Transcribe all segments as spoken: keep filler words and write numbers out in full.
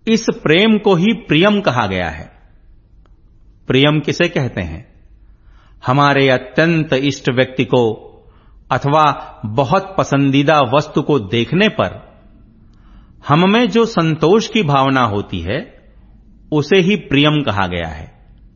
इस प्रेम को ही प्रियम कहा गया है। प्रियम किसे कहते हैं? हमारे अत्यंत इष्ट व्यक्ति को अथवा बहुत पसंदीदा वस्तु को देखने पर हम में जो संतोष की भावना होती है उसे ही प्रियम कहा गया है।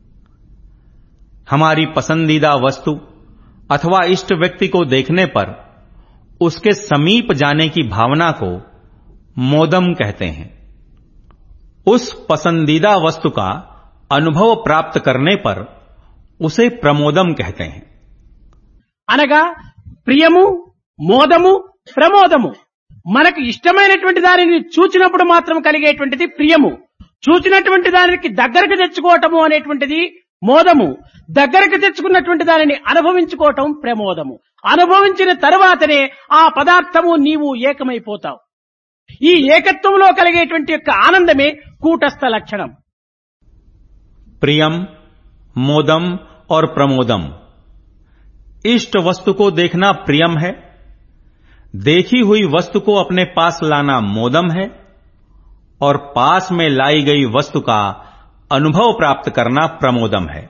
हमारी पसंदीदा वस्तु अथवा इष्ट व्यक्ति को देखने पर उसके समीप जाने की भावना को मोदम कहते हैं। उस पसंदीदा वस्तु का अनुभव प्राप्त करने पर उसे प्रमोदम कहते हैं। అనగా ప్రియము, మోదము, ప్రమోదము మనకు ఇష్టమైనటువంటి దానిని చూచినప్పుడు మాత్రం కలిగేటువంటిది ప్రియము. చూచినటువంటి దానికి దగ్గరకు తెచ్చుకోవటము అనేటువంటిది మోదము. దగ్గరకు తెచ్చుకున్నటువంటి దానిని అనుభవించుకోవటం ప్రమోదము. అనుభవించిన తరువాతనే ఆ పదార్థము నీవు ఏకమైపోతావు. ఈ ఏకత్వంలో కలిగేటువంటి యొక్క ఆనందమే కూటస్థ లక్షణం. प्रियम, मोदम और प्रमोदम, इष्ट वस्तु को देखना प्रियम है, देखी हुई वस्तु को अपने पास लाना मोदम है और पास में लाई गई वस्तु का अनुभव प्राप्त करना प्रमोदम है।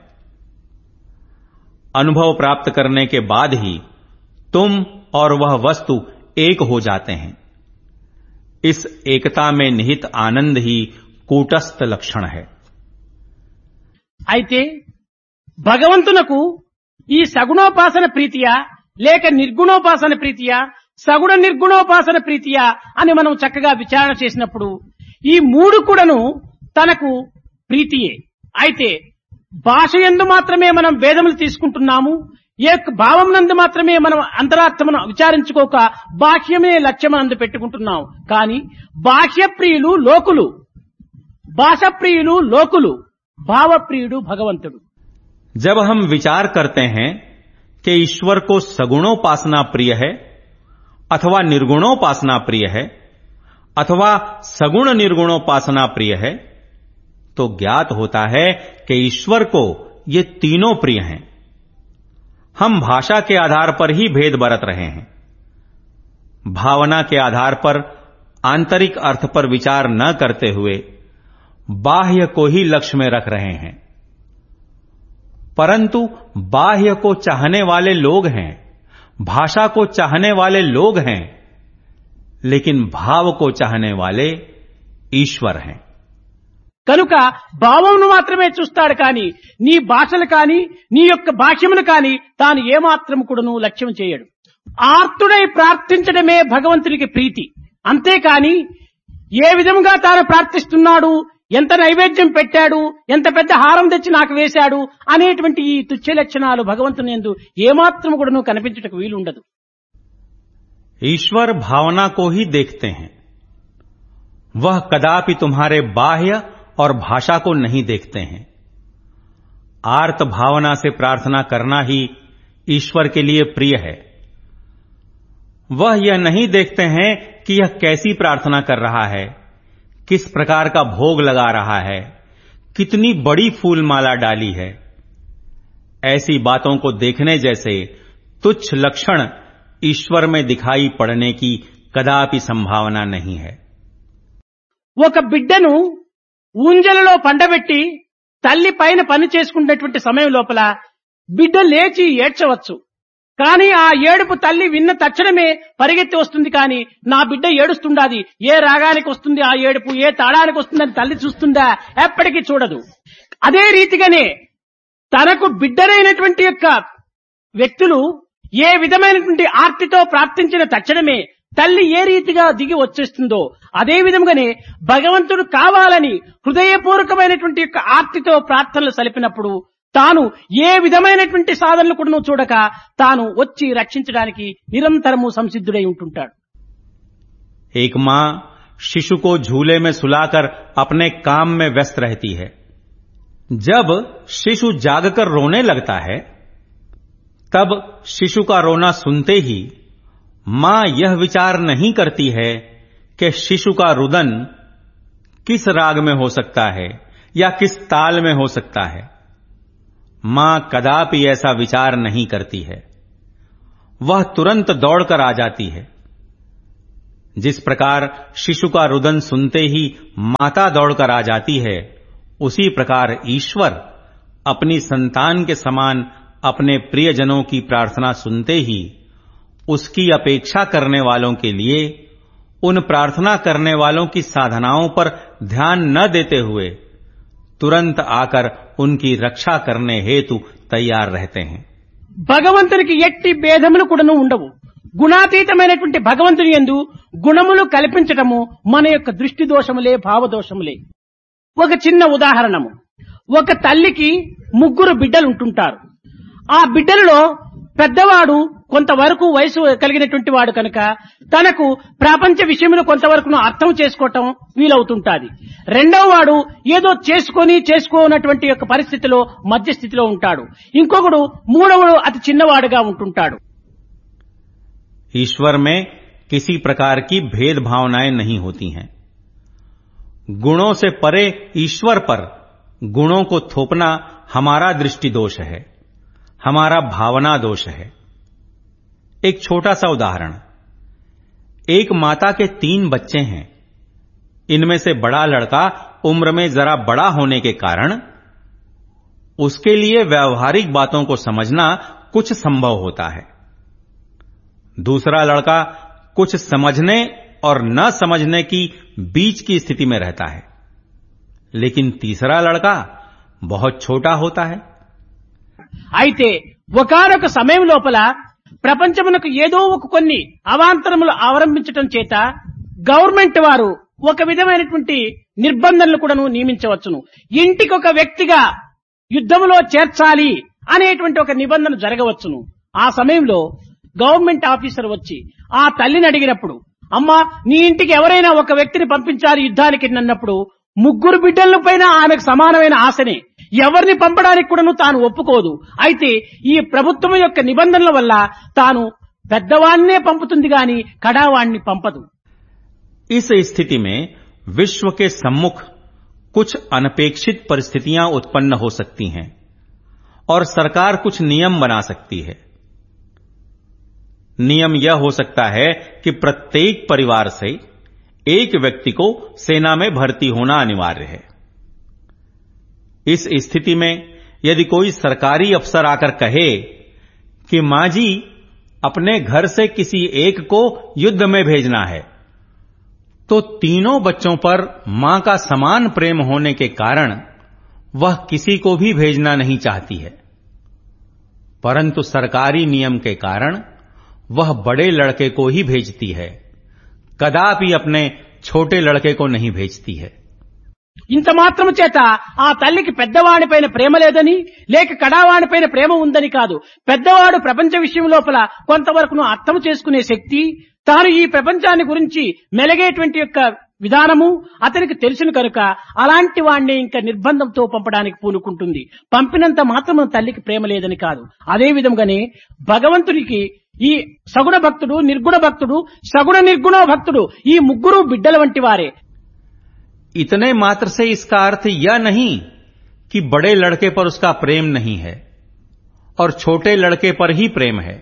अनुभव प्राप्त करने के बाद ही तुम और वह वस्तु एक हो जाते हैं। इस एकता में निहित आनंद ही कूटस्थ लक्षण है। అయితే భగవంతునకు ఈ సగుణోపాసన ప్రీతియా లేక నిర్గుణోపాసన ప్రీతియా సగుణ నిర్గుణోపాసన ప్రీతియా అని మనం చక్కగా విచారణ చేసినప్పుడు ఈ మూడు కూడాను తనకు ప్రీతియే. అయితే భాష యందు మాత్రమే మనం భేదములు తీసుకుంటున్నాము. ఏ భావం నందు మాత్రమే మనం అంతరార్థమును విచారించుకోక బాహ్యమే లక్ష్యమనందు పెట్టుకుంటున్నాం. కానీ బాహ్య ప్రియులు లోకులు, భాష ప్రియులు లోకులు, भाव प्रियुडु भगवंतुडु। जब हम विचार करते हैं कि ईश्वर को सगुणोपासना प्रिय है अथवा निर्गुणोपासना प्रिय है अथवा सगुण निर्गुणोपासना प्रिय है, तो ज्ञात होता है कि ईश्वर को ये तीनों प्रिय हैं। हम भाषा के आधार पर ही भेद बरत रहे हैं। भावना के आधार पर आंतरिक अर्थ पर विचार न करते हुए बाह्य को ही लक्ष्य में रख रहे हैं। परंतु बाह्य को चाहने वाले लोग हैं, भाषा को चाहने वाले लोग हैं, लेकिन भाव को चाहने वाले ईश्वर हैं। కనుక భావమును మాత్రమే చూస్తాడు కానీ నీ భాషలు కానీ నీ యొక్క భాష్యమును కానీ తాను ఏమాత్రం కూడాను లక్ష్యం చేయడు. ఆర్తుడై ప్రార్థించడమే భగవంతునికి ప్రీతి. అంతేకాని ఏ విధంగా తాను ప్రార్థిస్తున్నాడు, ఎంత నైవేద్యం పెట్టాడు, ఎంత పెద్ద హారం తెచ్చి నాకు వేశాడు అనేటువంటి ఈ తుచ్చ లక్షణాలు భగవంతుని యందు ఏమాత్రం కూడాను కనిపించుటకు వీలుండదు. ईश्वर भावना को ही देखते हैं, वह कदापि तुम्हारे बाह्य और भाषा को नहीं देखते हैं। आर्त भावना से प्रार्थना करना ही ईश्वर के लिए प्रिय है। वह यह नहीं देखते हैं कि यह कैसी प्रार्थना कर रहा है, किस प्रकार का भोग लगा रहा है, कितनी बड़ी फूलमाला डाली है। ऐसी बातों को देखने जैसे तुच्छ लक्षण ईश्वर में दिखाई पड़ने की कदापि संभावना नहीं है। ఒక బిడ్డను ఊంజలలో పండబెట్టి తల్లి పైన పని చేసుకునేటువంటి సమయం లోపల బిడ్డ లేచి ఏడ్చవచ్చు. కానీ ఆ ఏడుపు తల్లి విన్న తక్షణమే పరిగెత్తి వస్తుంది. కానీ నా బిడ్డ ఏడుస్తుండాది, ఏ రాగానికి వస్తుంది ఆ ఏడుపు, ఏ తాళానికి వస్తుందని తల్లి చూస్తుందా? ఎప్పటికీ చూడదు. అదే రీతిగానే తనకు బిడ్డనైనటువంటి యొక్క వ్యక్తులు ఏ విధమైనటువంటి ఆర్తితో ప్రార్థించిన తక్షణమే తల్లి ఏ రీతిగా దిగి వచ్చేస్తుందో అదే విధంగానే భగవంతుడు కావాలని హృదయపూర్వకమైనటువంటి యొక్క ఆర్తితో ప్రార్థనలు సలిపినప్పుడు తాను ఏ విధమైనటువంటి సాధనలు కూడా చూడక తాను వచ్చి రక్షించడానికి నిరంతరము సంసిద్ధుడై ఉంటుంటాడు. एक मां शिशु को झूले में सुलाकर अपने काम में व्यस्त रहती है। जब शिशु जागकर रोने लगता है तब शिशु का रोना सुनते ही मां यह विचार नहीं करती है कि शिशु का रुदन किस राग में हो सकता है या किस ताल में हो सकता है। मां कदापि ऐसा विचार नहीं करती है, वह तुरंत दौड़कर आ जाती है। जिस प्रकार शिशु का रुदन सुनते ही माता दौड़कर आ जाती है, उसी प्रकार ईश्वर अपनी संतान के समान अपने प्रियजनों की प्रार्थना सुनते ही उसकी अपेक्षा करने वालों के लिए उन प्रार्थना करने वालों की साधनाओं पर ध्यान न देते हुए तुरंत आकर उनकी रक्षा करने हेतु तैयार रहते हैं। భగవంతునికి ఎట్టి భేదములు కూడాను ఉండవు. గుణాతీతమైనటువంటి భగవంతుని యందు గుణములు కల్పించటము మన యొక్క దృష్టి దోషములే, భావ దోషములే. ఒక చిన్న ఉదాహరణము. ఒక తల్లికి ముగ్గురు బిడ్డలు ఉంటుంటారు. ఆ బిడ్డలలో పెద్దవాడు కొంతవరకు వయసు కలిగినటువంటి వాడు కనుక తనకు ప్రపంచ విషయంలో కొంతవరకు అర్థం చేసుకోవటం వీలవుతుంటాది. రెండవ వాడు ఏదో చేసుకొని చేసుకోనటువంటి యొక్క పరిస్థితిలో మధ్యస్థితిలో ఉంటాడు. ఇంకొకడు మూడవడు అతి చిన్నవాడుగా ఉంటుంటాడు. ईश्वर में किसी प्रकार की भेद भावनाएं नहीं होती हैं। गुणों से परे ईश्वर पर गुणों को थोपना हमारा दृष्टि दोष है, हमारा भावना दोष है। एक छोटा सा उदाहरण, एक माता के तीन बच्चे हैं। इनमें से बड़ा लड़का उम्र में जरा बड़ा होने के कारण उसके लिए व्यावहारिक बातों को समझना कुछ संभव होता है। दूसरा लड़का कुछ समझने और न समझने की बीच की स्थिति में रहता है, लेकिन तीसरा लड़का बहुत छोटा होता है। అయితే ఒకానొక సమయం లోపల ప్రపంచమునకు ఏదో ఒక కొన్ని అవాంతరములు ఆవరంభించటం చేత గవర్నమెంట్ వారు ఒక విధమైనటువంటి నిర్బంధనలు కూడాను నియమించవచ్చును. ఇంటికి ఒక వ్యక్తిగా యుద్ధములో చేర్చాలి అనేటువంటి ఒక నిబంధన జరగవచ్చును. ఆ సమయంలో గవర్నమెంట్ ఆఫీసర్ వచ్చి ఆ తల్లిని అడిగినప్పుడు, అమ్మా నీ ఇంటికి ఎవరైనా ఒక వ్యక్తిని పంపించాలి యుద్ధానికి అన్నప్పుడు, ముగ్గురు బిడ్డల పైన ఆమెకు సమానమైన ఆశనే, ఎవరిని పంపడానికి కూడాను తాను ఒప్పుకోదు. అయితే ఈ ప్రభుత్వం యొక్క నిబంధనల వల్ల తాను పెద్దవాణ్ణే పంపుతుంది గాని కడావాణ్ణి పంపదు. इस स्थिति में विश्व के सम्मुख कुछ अनपेक्षित परिस्थितियां उत्पन्न हो सकती हैं और सरकार कुछ नियम बना सकती है। नियम यह हो सकता है कि प्रत्येक परिवार से एक व्यक्ति को सेना में भर्ती होना अनिवार्य है। इस स्थिति में यदि कोई सरकारी अफसर आकर कहे कि मां जी अपने घर से किसी एक को युद्ध में भेजना है, तो तीनों बच्चों पर मां का समान प्रेम होने के कारण वह किसी को भी भेजना नहीं चाहती है, परंतु सरकारी नियम के कारण वह बड़े लड़के को ही भेजती है, कदापि अपने छोटे लड़के को नहीं भेजती है। ఇంత మాత్రము చేత ఆ తల్లికి పెద్దవాడి పైన ప్రేమ లేదని, లేక కడావాడి పైన ప్రేమ ఉందని కాదు. పెద్దవాడు ప్రపంచ విషయం లోపల కొంతవరకు అర్థం చేసుకునే శక్తి, తాను ఈ ప్రపంచాన్ని గురించి మెలగేటువంటి యొక్క విధానము అతనికి తెలుసును కనుక అలాంటి వాణ్ణి ఇంకా నిర్బంధంతో పంపడానికి పూనుకుంటుంది. పంపినంత మాత్రం తల్లికి ప్రేమ లేదని కాదు. అదే విధంగానే భగవంతునికి ఈ సగుణ భక్తుడు, నిర్గుణ భక్తుడు, సగుణ నిర్గుణ భక్తుడు ఈ ముగ్గురు బిడ్డల వంటి వారే. इतने मात्र से इसका अर्थ यह नहीं कि बड़े लड़के पर उसका प्रेम नहीं है और छोटे लड़के पर ही प्रेम है।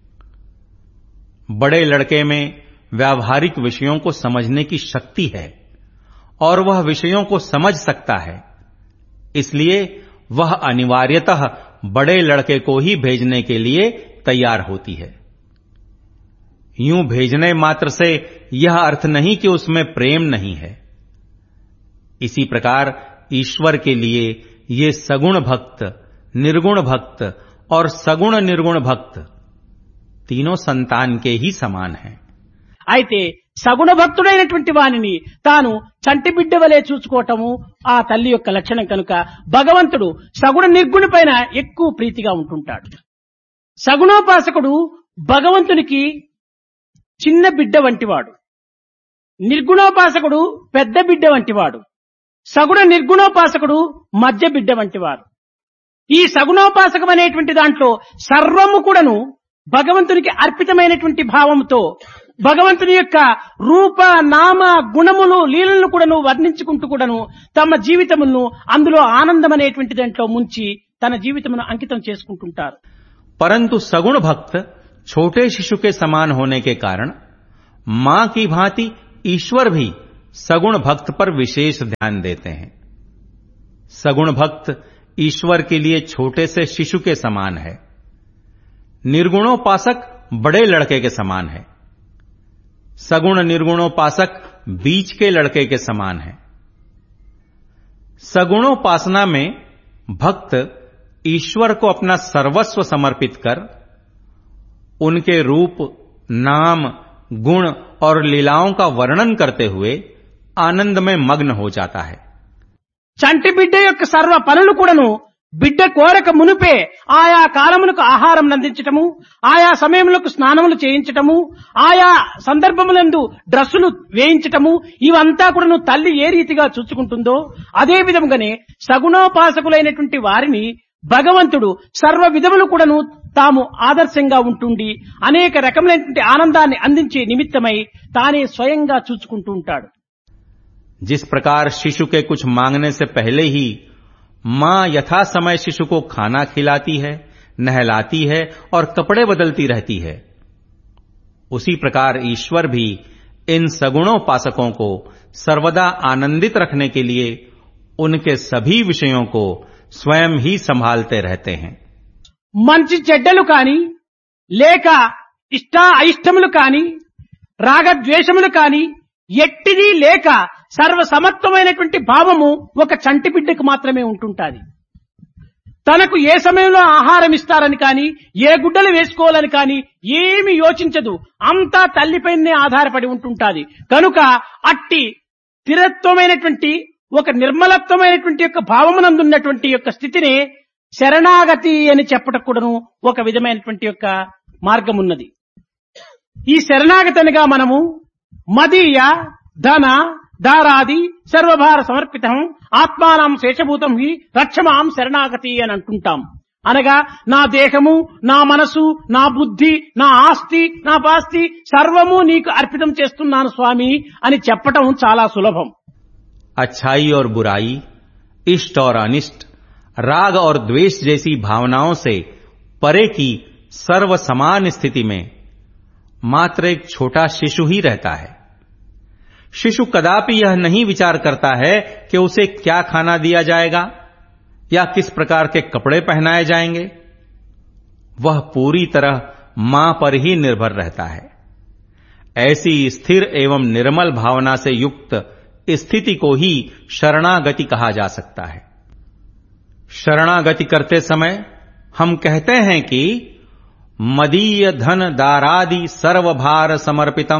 बड़े लड़के में व्यावहारिक विषयों को समझने की शक्ति है और वह विषयों को समझ सकता है, इसलिए वह अनिवार्यतः बड़े लड़के को ही भेजने के लिए तैयार होती है। यूं भेजने मात्र से यह अर्थ नहीं कि उसमें प्रेम नहीं है। इसी प्रकार ईश्वर के लिए ये सगुण भक्त, निर्गुण भक्त और सगुण निर्गुण भक्त तीनों संतान के ही समान हैं। అయితే సగుణ భక్తుడైనటువంటి వానిని తాను చంటి బిడ్డ వలె చూసుకోవటము ఆ తల్లి యొక్క లక్షణం కనుక భగవంతుడు సగుణ నిర్గుణ పైన ఎక్కువ ప్రీతిగా ఉంటుంటాడు. సగుణోపాసకుడు భగవంతునికి చిన్న బిడ్డ వంటివాడు, నిర్గుణోపాసకుడు పెద్ద బిడ్డ వంటివాడు, సగుణ నిర్గుణోపాసకుడు మధ్య బిడ్డ వంటివారు. ఈ సగుణోపాసకం అనేటువంటి దాంట్లో సర్వము కూడాను భగవంతునికి అర్పితమైనటువంటి భావంతో భగవంతుని యొక్క రూప నామ గుణములు లీలలను కూడాను వర్ణించుకుంటూ కూడాను తమ జీవితమును అందులో ఆనందం అనేటువంటి దాంట్లో ముంచి తన జీవితమును అంకితం చేసుకుంటుంటారు. परंतु सगुण भक्त छोटे शिशु के समान होने के कारण मां की भांति ईश्वर भी सगुण भक्त पर विशेष ध्यान देते हैं। सगुण भक्त ईश्वर के लिए छोटे से शिशु के समान है, निर्गुणोपासक बड़े लड़के के समान है, सगुण निर्गुणोपासक बीच के लड़के के समान है। सगुणोपासना में भक्त ईश्वर को अपना सर्वस्व समर्पित कर उनके रूप, नाम, गुण और लीलाओं का वर्णन करते हुए आनंद में मग्न हो जाता है। చంటి బిడ్డ యొక్క సర్వ పనులు కూడాను బిడ్డ కోరక మునిపే ఆయా కాలములకు ఆహారం అందించటము, ఆయా సమయములకు స్నానములు చేయించటము, ఆయా సందర్భములందు డ్రెస్సులు వేయించటము, ఇవంతా కూడాను తల్లి ఏ రీతిగా చూసుకుంటుందో అదే విధంగానే సగుణోపాసకులైనటువంటి వారిని భగవంతుడు సర్వ విధములు కూడాను తాము ఆదర్శంగా ఉంటుండి అనేక రకములైనటువంటి ఆనందాన్ని అందించే నిమిత్తమై తానే స్వయంగా చూసుకుంటూ ఉంటాడు। जिस प्रकार शिशु के कुछ मांगने से पहले ही मां यथा समय शिशु को खाना खिलाती है, नहलाती है और कपड़े बदलती रहती है, उसी प्रकार ईश्वर भी इन सगुणोपासकों को सर्वदा आनंदित रखने के लिए उनके सभी विषयों को स्वयं ही संभालते रहते हैं। మంచి చెడ్డలు కాని లేక ఇష్ట అయిష్టములు కాని రాగద్వేషములు కాని ఎట్టిది లేక సర్వసమత్వమైనటువంటి భావము ఒక చంటి బిడ్డకు మాత్రమే ఉంటుంటాది। తనకు ఏ సమయంలో ఆహారం ఇస్తారని కాని ఏ గుడ్డలు వేసుకోవాలని కాని ఏమి యోచించదు, అంతా తల్లిపైనే ఆధారపడి ఉంటుంటాది। కనుక అట్టి స్థిరత్వమైనటువంటి ఒక నిర్మలత్వమైనటువంటి యొక్క భావమునందున్నటువంటి యొక్క స్థితిని శరణాగతి అని చెప్పటం కూడాను ఒక విధమైనటువంటి యొక్క మార్గం ఉన్నది। ఈ శరణాగతి అనగా మనము మదీయ ధన దారాది సర్వభార సమర్పితం ఆత్మానం శేషభూతం హి రక్షమాం శరణాగతి అని అంటుంటాం। అనగా నా దేహము, నా మనసు, నా బుద్ధి, నా ఆస్తి, నా పాస్తి సర్వము నీకు అర్పితం చేస్తున్నాను స్వామి అని చెప్పటం చాలా సులభం। अच्छाई और बुराई, इष्ट और अनिष्ट, राग और द्वेष जैसी भावनाओं से परे की सर्व समान स्थिति में मात्र एक छोटा शिशु ही रहता है। शिशु कदापि यह नहीं विचार करता है कि उसे क्या खाना दिया जाएगा या किस प्रकार के कपड़े पहनाए जाएंगे। वह पूरी तरह मां पर ही निर्भर रहता है। ऐसी स्थिर एवं निर्मल भावना से युक्त स्थिति को ही शरणागति कहा जा सकता है। शरणागति करते समय हम कहते हैं कि मदीय धन दारादि सर्वभार समर्पितम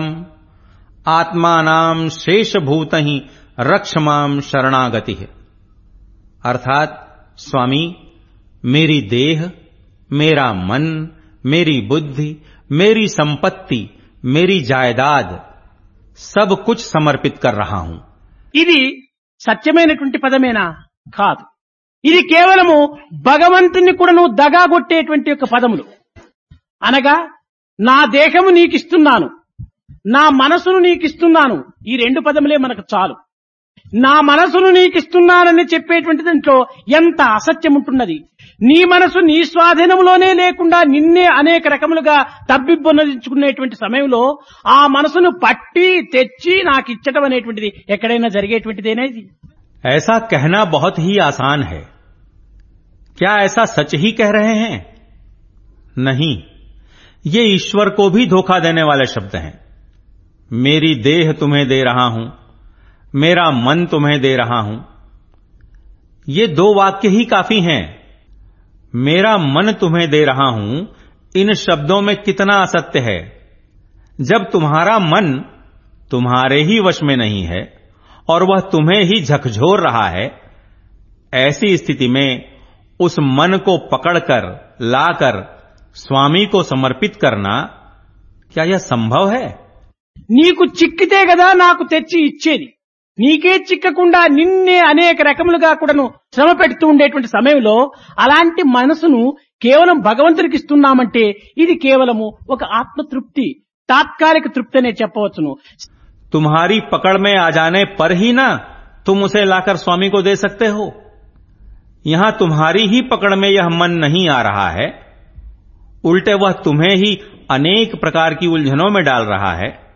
आत्मानाम शेषभूत ही रक्षमाम शरणागति है। अर्थात स्वामी, मेरी देह, मेरा मन, मेरी बुद्धि, मेरी संपत्ति, मेरी जायदाद सब कुछ समर्पित कर रहा हूं। ఇది సత్యమైనటువంటి పదమేనా? కాదు, ఇది కేవలము భగవంతుని కూడాను దగాగొట్టేటువంటి యొక్క పదములు। అనగా నా దేహము నీకిస్తున్నాను, నా మనసును నీకిస్తున్నాను, ఈ రెండు పదములే మనకు చాలు। నా మనసును నీకిస్తున్నానని చెప్పేటువంటి దాంట్లో ఎంత అసత్యం ఉంటున్నది। నీ మనసు నీ స్వాధీనంలోనే లేకుండా నిన్నే అనేక రకములుగా తబ్బిబ్బొన్నదించుకునేటువంటి సమయంలో ఆ మనసును పట్టి తెచ్చి నాకు ఇచ్చటం అనేటువంటిది ఎక్కడైనా జరిగేటువంటిదేనా ఇది? ऐसा कहना बहुत ही आसान है। क्या ऐसा सच ही कह रहे हैं? नहीं, ये ईश्वर को भी धोखा देने वाले शब्द हैं। मेरी देह तुम्हें दे रहा हूं, मेरा मन तुम्हें दे रहा हूं, ये दो वाक्य ही काफी हैं। मेरा मन तुम्हें दे रहा हूं, इन शब्दों में कितना असत्य है। जब तुम्हारा मन तुम्हारे ही वश में नहीं है और वह तुम्हें ही झकझोर रहा है, ऐसी स्थिति में उस मन को पकड़कर लाकर स्वामी को समर्पित करना, क्या यह संभव है? నీకు చిక్కితే కదా నాకు తెచ్చి ఇచ్చేది, నీకే చిక్కకుండా నిన్నే అనేక రకములుగా కూడాను శ్రమ పెడుతూ ఉండేటువంటి సమయంలో అలాంటి మనసును కేవలం భగవంతుడికి ఇస్తున్నామంటే ఇది కేవలము ఒక ఆత్మతృప్తి, తాత్కాలిక తృప్తి అనే చెప్పవచ్చును। तुम्हारी पकड़ में आ जाने पर ही ना तुम उसे लाकर स्वामी को दे सकते हो। यहां तुम्हारी ही पकड़ में यह मन नहीं आ रहा है, उल्टे वह तुम्हें ही अनेक प्रकार की उलझनों में डाल रहा है।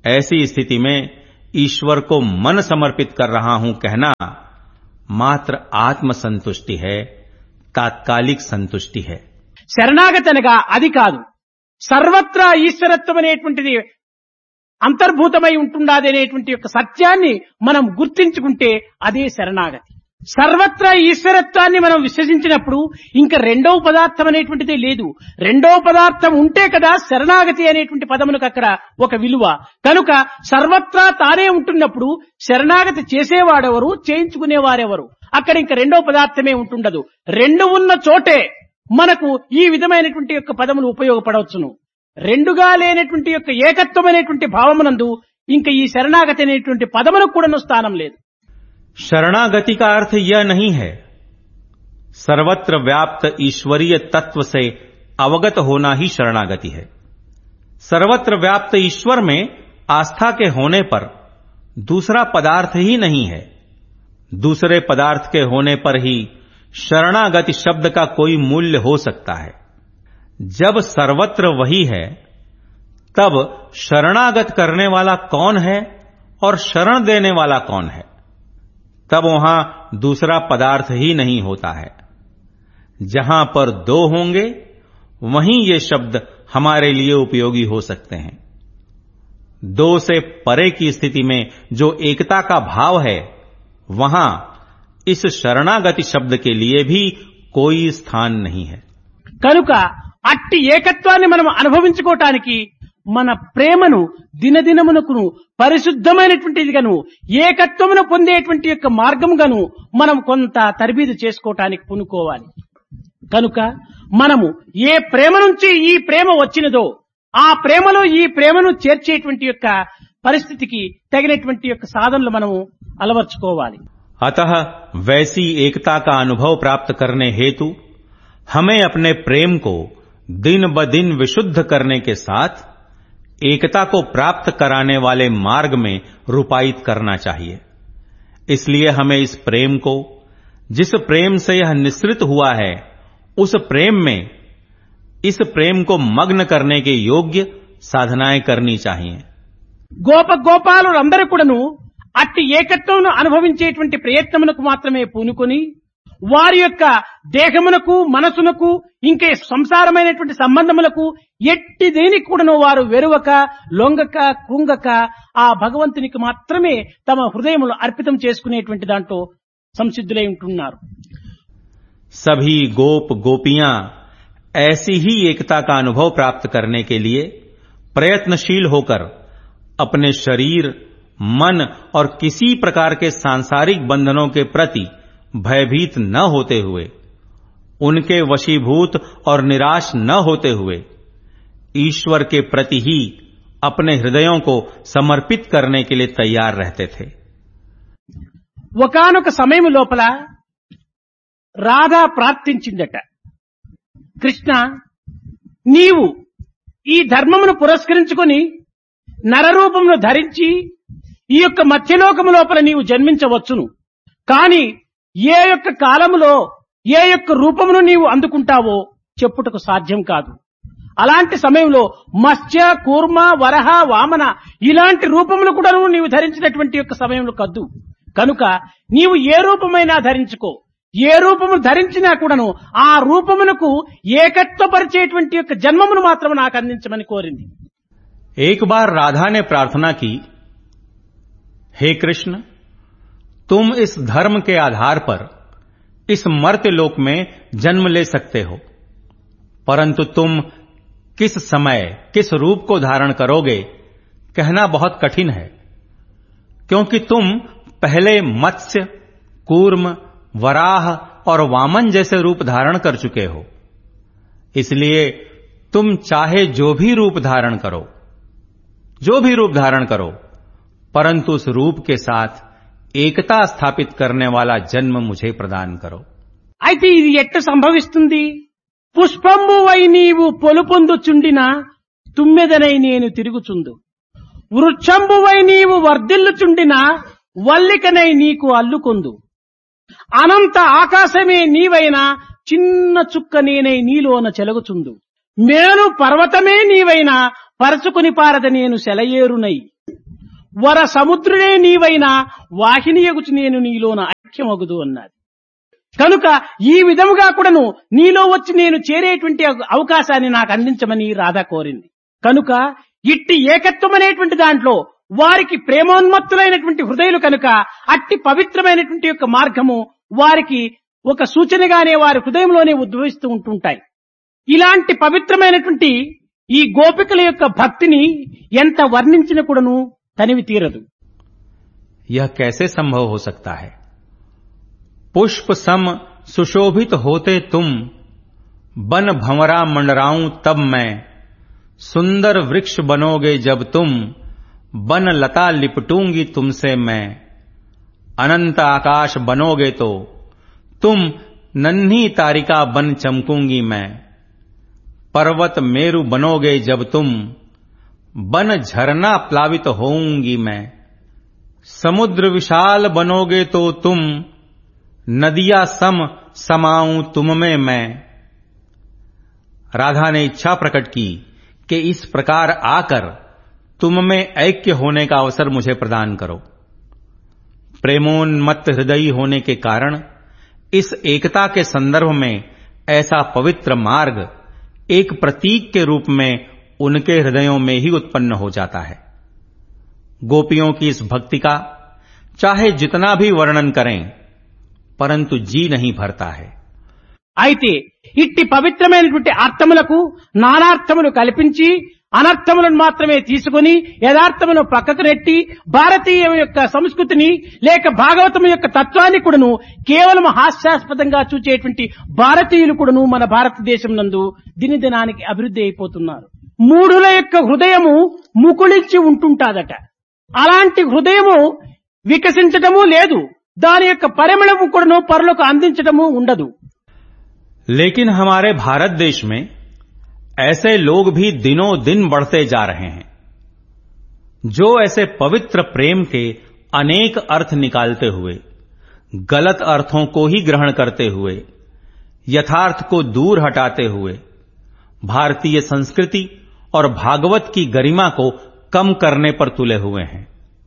ऐसी स्थिति में ईश्वर को मन समर्पित कर रहा हूं कहना मात्र आत्म संतुष्टि है, तात्कालिक संतुष्टि है। శరణాగతి అనగా అది కాదు. సర్వత్రా ఈశ్వరత్వం అనేటువంటిది అంతర్భూతమై ఉంటున్నది అనేటువంటి యొక్క సత్యాన్ని మనం గుర్తించుకుంటే అదే శరణాగతి. సర్వత్రా ఈశ్వరత్వాన్ని మనం విశ్వసించినప్పుడు ఇంకా రెండవ పదార్థం అనేటువంటిదే లేదు. రెండవ పదార్థం ఉంటే కదా శరణాగతి అనేటువంటి పదములకు అక్కడ ఒక విలువ. కనుక సర్వత్రా తానే ఉంటున్నప్పుడు శరణాగతి చేసేవాడెవరు, చేయించుకునేవారెవరు? అక్కడ ఇంకా రెండవ పదార్థమే ఉంటుండదు. రెండు ఉన్న చోటే మనకు ఈ విధమైనటువంటి యొక్క పదములు ఉపయోగపడవచ్చును. రెండుగా లేనటువంటి యొక్క ఏకత్వం అనేటువంటి భావమునందు ఇంకా ఈ శరణాగతి అనేటువంటి పదములకు కూడా స్థానం లేదు. शरणागति का अर्थ यह नहीं है सर्वत्र व्याप्त ईश्वरीय तत्व से अवगत होना ही शरणागति है। सर्वत्र व्याप्त ईश्वर में आस्था के होने पर दूसरा पदार्थ ही नहीं है। दूसरे पदार्थ के होने पर ही शरणागति शब्द का कोई मूल्य हो सकता है। जब सर्वत्र वही है तब शरणागत करने वाला कौन है और शरण देने वाला कौन है, तब वहां दूसरा पदार्थ ही नहीं होता है। जहां पर दो होंगे वहीं ये शब्द हमारे लिए उपयोगी हो सकते हैं। दो से परे की स्थिति में जो एकता का भाव है वहां इस शरणागति शब्द के लिए भी कोई स्थान नहीं है। కనుక అట్టి ఏకత్వాన్ని మనం అనుభవించుకోవటానికి మన ప్రేమను దినదినమునకును పరిశుద్ధమైనటువంటిదిగాను ఏకత్వమును పొందేటువంటి యొక్క మార్గముగాను మనం కొంత తరబీదు చేసుకోవటానికి పూనుకోవాలి. కనుక మనము ఏ ప్రేమ నుంచి ఈ ప్రేమ వచ్చినదో ఆ ప్రేమలో ఈ ప్రేమను చేర్చేటువంటి యొక్క పరిస్థితికి తగినటువంటి యొక్క సాధనలు మనము అలవర్చుకోవాలి. अतः वैसी एकता का अनुभव प्राप्त करने हेतु हमें अपने प्रेम को दिन ब दिन विशुद्ध करने के साथ एकता को प्राप्त कराने वाले मार्ग में रूपायित करना चाहिए। इसलिए हमें इस प्रेम को, जिस प्रेम से यह निःसृत हुआ है, उस प्रेम में इस प्रेम को मग्न करने के योग्य साधनाएं करनी चाहिए। గోప గోపాలులందరూ కూడాను అట్టి ఏకత్వమును అనుభవించేటువంటి ప్రయత్నమునకు మాత్రమే పూనుకొని వారి యొక్క దేహమునకు, మనసునకు, ఇంకే సంసారమైనటువంటి సంబంధములకు ఎట్టి దేనికి కూడాను వారు వెరువక, లొంగక, కృంగక ఆ భగవంతునికి మాత్రమే తమ హృదయములు అర్పితం చేసుకునేటువంటి దాంట్లో సంసిద్ధులై ఉంటున్నారు. सभी गोप गोपियां ऐसी ही एकता का अनुभव प्राप्त करने के लिए प्रयत्नशील होकर अपने शरीर, मन और किसी प्रकार के सांसारिक बंधनों के प्रति भयभीत न होते हुए, उनके वशीभूत और निराश न होते हुए ईश्वर के प्रति ही अपने हृदयों को समर्पित करने के लिए तैयार रहते थे। ఒకానొక సమయం లోపల రాధ ప్రార్థించిందట, కృష్ణ నీవు ఈ ధర్మమును పురస్కరించుకొని నరరూపమును ధరించి ఈ యొక్క మధ్యలోకము లోపల నీవు జన్మించవచ్చును. కాని ఏ యొక్క కాలములో ఏ యొక్క రూపమును నీవు అందుకుంటావో చెప్పుటకు సాధ్యం కాదు. అలాంటి సమయంలో మత్స్య, కూర్మ, వరహ, వామన ఇలాంటి రూపములు కూడా నీవు ధరించినటువంటి యొక్క సమయంలో కద్దు. కనుక నీవు ఏ రూపమైనా ధరించుకో, ఏ రూపము ధరించినా కూడాను ఆ రూపమునకు ఏకత్వపరిచేటువంటి యొక్క జన్మమును మాత్రం నాకు అందించమని కోరింది. एक बार राधा ने प्रार्थना की, हे कृष्ण, तुम इस धर्म के आधार पर इस मर्त्य लोक में जन्म ले सकते हो, परंतु तुम किस समय किस रूप को धारण करोगे कहना बहुत कठिन है, क्योंकि तुम पहले मत्स्य, कूर्म, वराह और वामन जैसे रूप धारण कर चुके हो। इसलिए तुम चाहे जो भी रूप धारण करो, जो भी रूप धारण करो, परंतु उस रूप के साथ एकता स्थापित करने वाला जन्म मुझे प्रदान करो। అయితే ఇది ఎట్లా సంభవిస్తుంది? పుష్పంబువై నీవు పొలుపొందుచుండిన తుమ్మెదనై నేను తిరుగుచుందు, వృక్షంబువై నీవు వర్ధిల్లుచుండిన వల్లికనై నీకు అల్లుకొందు, అనంత ఆకాశమే నీవైనా చిన్న చుక్క నేనై నీలోన చెలగుచుందు, మేను పర్వతమే నీవైనా పరచుకుని పారద నేను సెలయేరునై. వర సముద్రుడే నీవైనా వాహినియగుచు నేను నీలోన ఐక్యమగుదు అన్నది. కనుక ఈ విధముగా కూడాను నీలో వచ్చి నేను చేరేటువంటి అవకాశాన్ని నాకు అందించమని రాధ కోరింది. కనుక ఇట్టి ఏకత్వం అనేటువంటి దాంట్లో వారికి ప్రేమోన్మత్తులైనటువంటి హృదయులు కనుక అట్టి పవిత్రమైనటువంటి యొక్క మార్గము వారికి ఒక సూచనగానే వారి హృదయంలోనే ఉద్భవిస్తూ ఉంటుంటాయి. ఇలాంటి పవిత్రమైనటువంటి ఈ గోపికల యొక్క భక్తిని ఎంత వర్ణించిన కూడాను తనివి తీరదు. यह कैसे संभव हो सकता है? पुष्प सम सुशोभित होते तुम, बन भंवरा मंडराऊं तब मैं, सुंदर वृक्ष बनोगे जब तुम, बन लता लिपटूंगी तुमसे मैं, अनंत आकाश बनोगे तो तुम, नन्ही तारिका बन चमकूंगी मैं, पर्वत मेरु बनोगे जब तुम, बन झरना प्लावित होऊंगी मैं, समुद्र विशाल बनोगे तो तुम, नदिया सम समाऊं तुम में मैं। राधा ने इच्छा प्रकट की कि इस प्रकार आकर तुम में ऐक्य होने का अवसर मुझे प्रदान करो। प्रेमोन्मत्त हृदयी होने के कारण इस एकता के संदर्भ में ऐसा पवित्र मार्ग एक प्रतीक के रूप में उनके हृदयों में ही उत्पन्न हो जाता है। गोपियों की इस भक्ति का चाहे जितना भी वर्णन करें परंतु जी नहीं भरता है। అయితే ఇట్టి పవిత్రమైనటువంటి అర్థములకు నానార్థములు కల్పించి అనర్థములను మాత్రమే తీసుకొని యథార్థమును పక్కకు నెట్టి భారతీయ యొక్క సంస్కృతిని లేక భాగవతం యొక్క తత్వాన్ని కూడాను కేవలం హాస్యాస్పదంగా చూచేటువంటి భారతీయులు కూడాను మన భారతదేశం నందు దినదినానికి అభివృద్ధి అయిపోతున్నారు. మూఢుల యొక్క హృదయము ముకుళించి ఉంటుంటాదట. అలాంటి హృదయము వికసించటము లేదు, దాని యొక్క పరిమళము కూడాను పరులకు అందించటము ఉండదు. लेकिन हमारे भारत देश में ऐसे लोग भी दिनों दिन बढ़ते जा रहे हैं जो ऐसे पवित्र प्रेम के अनेक अर्थ निकालते हुए गलत अर्थों को ही ग्रहण करते हुए यथार्थ को दूर हटाते हुए भारतीय संस्कृति और भागवत की गरिमा को कम करने पर तुले हुए हैं।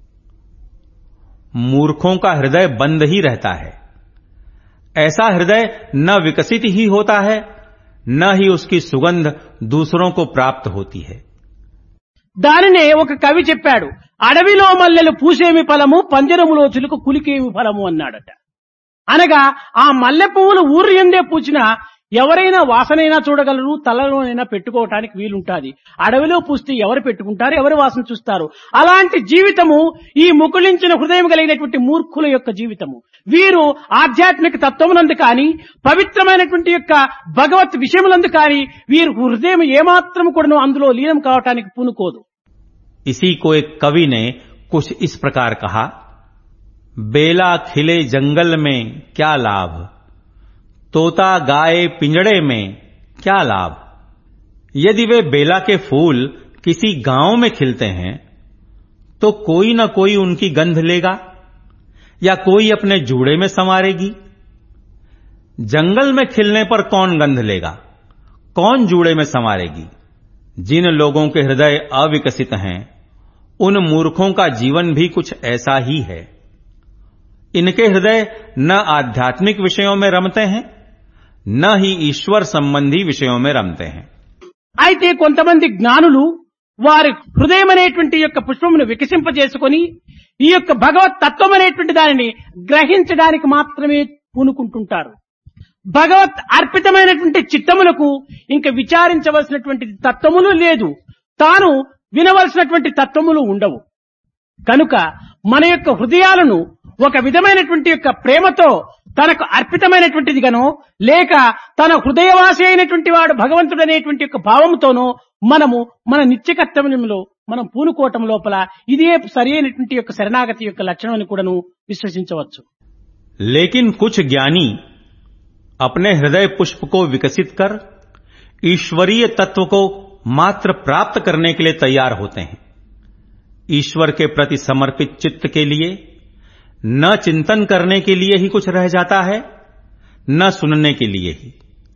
मूर्खों का हृदय बंद ही रहता है। ऐसा हृदय न विकसित ही होता है न ही उसकी सुगंध दूसरों को प्राप्त होती है। దానినే ఒక కవి చెప్పాడు, అడవిలో మల్లెలు పూసేమి ఫలము, పంజరములో చిలుక కులికేమి ఫలము అన్నాడట. అనగా ఆ మల్లె పువ్వులు ఊరు ఎందే పూచినా ఎవరైనా వాసనైనా చూడగలరు, తలలోనైనా పెట్టుకోవటానికి వీలుంటాది. అడవిలో పూస్తే ఎవరు పెట్టుకుంటారు, ఎవరు వాసన చూస్తారు? అలాంటి జీవితము ఈ ముకుళించిన హృదయం కలిగినటువంటి మూర్ఖుల యొక్క జీవితము. వీరు ఆధ్యాత్మిక తత్వమునందు కానీ పవిత్రమైనటువంటి యొక్క భగవత్ విషయములందు కానీ వీరు హృదయం ఏమాత్రం కూడాను అందులో లీనం కావటానికి పూనుకోదు. इसी को एक कवि ने कुछ इस प्रकार कहा, बेला खिले जंगल में क्या लाभ, तोता गाए पिंजड़े में क्या लाभ। यदि वे बेला के फूल किसी गांव में खिलते हैं तो कोई न कोई उनकी गंध लेगा या कोई अपने जूड़े में संवारेगी। जंगल में खिलने पर कौन गंध लेगा, कौन जूड़े में संवारेगी। जिन लोगों के हृदय अविकसित हैं उन मूर्खों का जीवन भी कुछ ऐसा ही है। इनके हृदय न आध्यात्मिक विषयों में रमते हैं न ही ईश्वर संबंधी विषयों में रमते हैं। అయితే కొంతమంది జ్ఞానులు వారి హృదయం అనేటువంటి యొక్క పుష్పమును వికసింపజేసుకొని ఈ యొక్క భగవత్ తత్వం అనేటువంటి దానిని గ్రహించడానికి మాత్రమే పూనుకుంటుంటారు. భగవత్ అర్పితమైనటువంటి చిత్తములకు ఇంకా విచారించవలసినటువంటి తత్వములు లేదు, తాను వినవలసినటువంటి తత్వములు ఉండవు. కనుక మన యొక్క హృదయాలను ఒక విధమైనటువంటి యొక్క ప్రేమతో తనకు అర్పితమైనటువంటిది గానో లేక తన హృదయవాసి అయినటువంటి వాడు భగవంతుడు అనేటువంటి యొక్క భావముతోనో మనము మన నిత్య కర్తవ్యంలో మనం పూనుకోవటం లోపల ఇదే సరి అయినటువంటి యొక్క శరణాగతి యొక్క లక్షణం అని కూడాను విశ్వసించవచ్చు. लेकिन कुछ ज्ञानी अपने हृदय पुष्प को विकसित कर ईश्वरीय तत्व को मात्र प्राप्त करने के लिए तैयार होते हैं। ईश्वर के प्रति समर्पित चित्त के लिए न चिंतन करने के लिए ही कुछ रह जाता है न सुनने के लिए ही।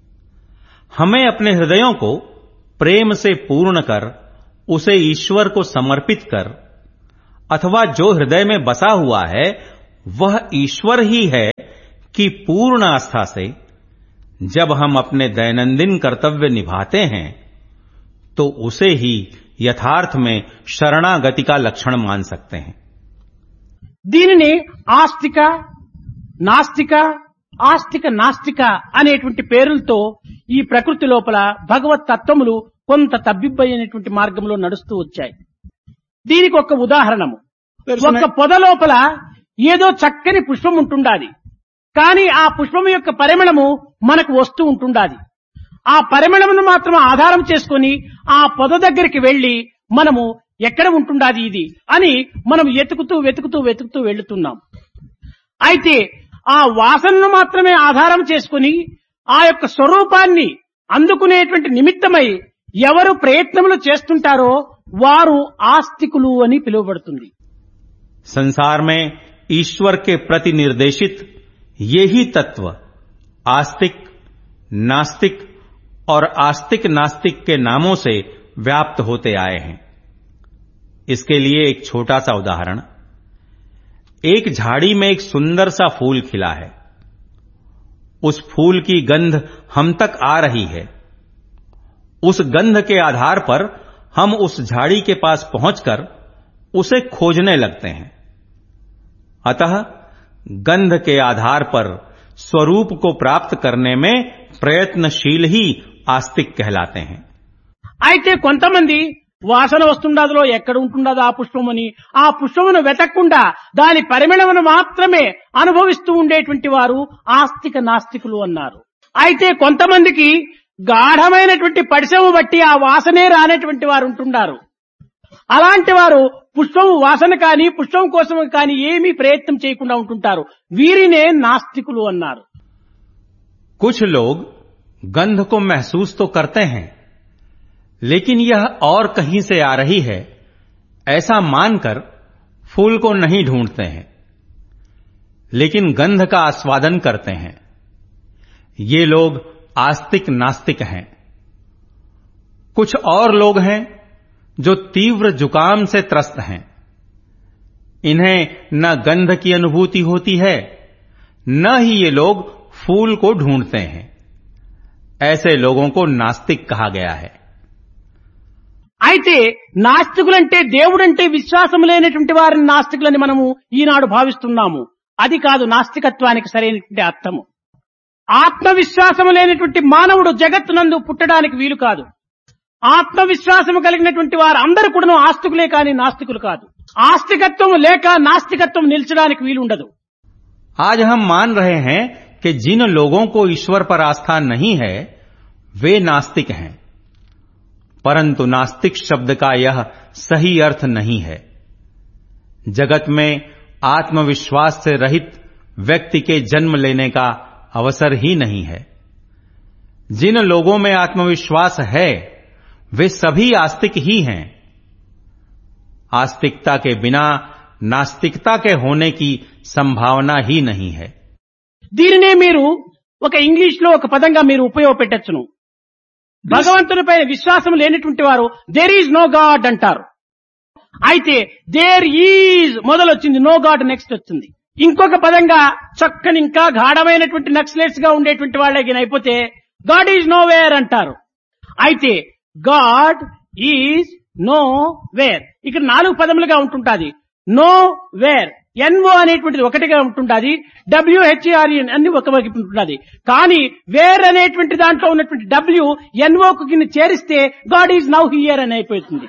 हमें अपने हृदयों को प्रेम से पूर्ण कर उसे ईश्वर को समर्पित कर अथवा जो हृदय में बसा हुआ है वह ईश्वर ही है कि पूर्ण आस्था से जब हम अपने दैनंदिन कर्तव्य निभाते हैं तो उसे ही यथार्थ में शरणागति का लक्षण मान सकते हैं। దీనిని ఆస్తిక నాస్తిక ఆస్తిక నాస్తిక అనేటువంటి పేరులతో ఈ ప్రకృతి లోపల భగవత్ తత్వములు కొంత తబ్బిబ్బైనటువంటి మార్గంలో నడుస్తూ వచ్చాయి. దీనికి ఒక ఉదాహరణము, ఒక పొద లోపల ఏదో చక్కని పుష్పం ఉంటుండాది, కానీ ఆ పుష్పం యొక్క పరిమళము మనకు వస్తూ ఉంటుండాది. ఆ పరిమళమును మాత్రం ఆధారం చేసుకొని ఆ పొద దగ్గరికి వెళ్లి మనము ఎక్కడ ఉంటుండాది ఇది అని మనం వెతుకుతూ వెతుకుతూ వెతుకుతూ వెళ్తున్నాం. అయితే ఆ వాసనను మాత్రమే ఆధారం చేసుకుని ఆ యొక్క స్వరూపాన్ని అందుకునేటువంటి నిమిత్తమై ఎవరు ప్రయత్నములు చేస్తుంటారో వారు ఆస్తికులు అని పిలువబడుతుంది. संसार में ईश्वर के प्रति निर्देशित ये ही तत्व आस्तिक, नास्तिक और आस्तिक नास्तिक के नामों से व्याप्त होते आए हैं। इसके लिए एक छोटा सा उदाहरण, एक झाड़ी में एक सुंदर सा फूल खिला है। उस फूल की गंध हम तक आ रही है। उस गंध के आधार पर हम उस झाड़ी के पास पहुंचकर उसे खोजने लगते हैं। अतः गंध के आधार पर स्वरूप को प्राप्त करने में प्रयत्नशील ही आस्तिक कहलाते हैं। అయితే కొంతమంది వాసన వస్తుండదో ఎక్కడ ఉంటుండదో ఆ పుష్పముని ఆ పుష్పమును వెతకకుండా దాని పరిమళమును మాత్రమే అనుభవిస్తూ ఉండేటువంటి వారు ఆస్తిక నాస్తికులు అన్నారు. అయితే కొంతమందికి గాఢమైనటువంటి పరిసరము బట్టి ఆ వాసనే రానటువంటి వారు ఉంటున్నారు. అలాంటి వారు పుష్పము వాసన కానీ పుష్పం కోసం కానీ ఏమీ ప్రయత్నం చేయకుండా ఉంటుంటారు. వీరినే నాస్తికులు అన్నారు. कुछ लोग गंध को महसूस तो करते हैं लेकिन यह और कहीं से आ रही है ऐसा मानकर फूल को नहीं ढूंढते हैं, लेकिन गंध का आस्वादन करते हैं। ये लोग आस्तिक नास्तिक हैं। कुछ और लोग हैं जो तीव्र जुकाम से त्रस्त हैं। इन्हें न गंध की अनुभूति होती है न ही ये लोग फूल को ढूंढते हैं। ऐसे लोगों को नास्तिक कहा गया है। అయితే నాస్తికులంటే దేవుడంటే విశ్వాసం లేనటువంటి వారిని నాస్తికులని మనము ఈనాడు భావిస్తున్నాము. అది కాదు నాస్తికత్వానికి సరైనటువంటి అర్థము. ఆత్మవిశ్వాసము లేనటువంటి మానవుడు జగత్తునందు పుట్టడానికి వీలు కాదు. ఆత్మవిశ్వాసము కలిగినటువంటి వారు అందరూ కూడా ఆస్తికులే కాని నాస్తికులు కాదు. ఆస్తికత్వం లేక నాస్తికత్వం నిలిచడానికి వీలు ఉండదు. आज हम मान रहे हैं कि जिन लोगों को ईश्वर पर आस्था नहीं है वे नास्तिक हैं, परंतु नास्तिक शब्द का यह सही अर्थ नहीं है। जगत में आत्मविश्वास से रहित व्यक्ति के जन्म लेने का अवसर ही नहीं है। जिन लोगों में आत्मविश्वास है वे सभी आस्तिक ही हैं। आस्तिकता के बिना नास्तिकता के होने की संभावना ही नहीं है। దీనినే మీరు ఒక ఇంగ్లీష్ లో ఒక పదంగా మీరు ఉపయోగపెట్టచ్చును. భగవంతునిపై విశ్వాసం లేనటువంటి వారు దేర్ ఈజ్ నో గాడ్ అంటారు. అయితే there is మొదలొచ్చింది, no God next వచ్చింది. ఇంకొక పదంగా చక్కని ఇంకా గాఢమైనటువంటి నక్సలైట్స్ గా ఉండేటువంటి వాళ్ళకి అయిపోతే గాడ్ ఈజ్ నో వేర్ అంటారు. అయితే గాడ్ ఈజ్ నో వేర్ ఇక్కడ నాలుగు పదములుగా ఉంటుంటాది. నో వేర్ ఎన్ఓ అనేటువంటిది ఒకటిగా ఉంటుండాది, డబ్ల్యూహెచ్ఆర్ఎన్ అన్ని ఒక వైపు ఉంటుండాది. కానీ వేర్ అనేటువంటి దాంట్లో ఉన్నటువంటి డబ్ల్యూ ఎన్ఓకు కింద చేరిస్తే గాడ్ ఈజ్ నౌ హియర్ అని అయిపోతుంది.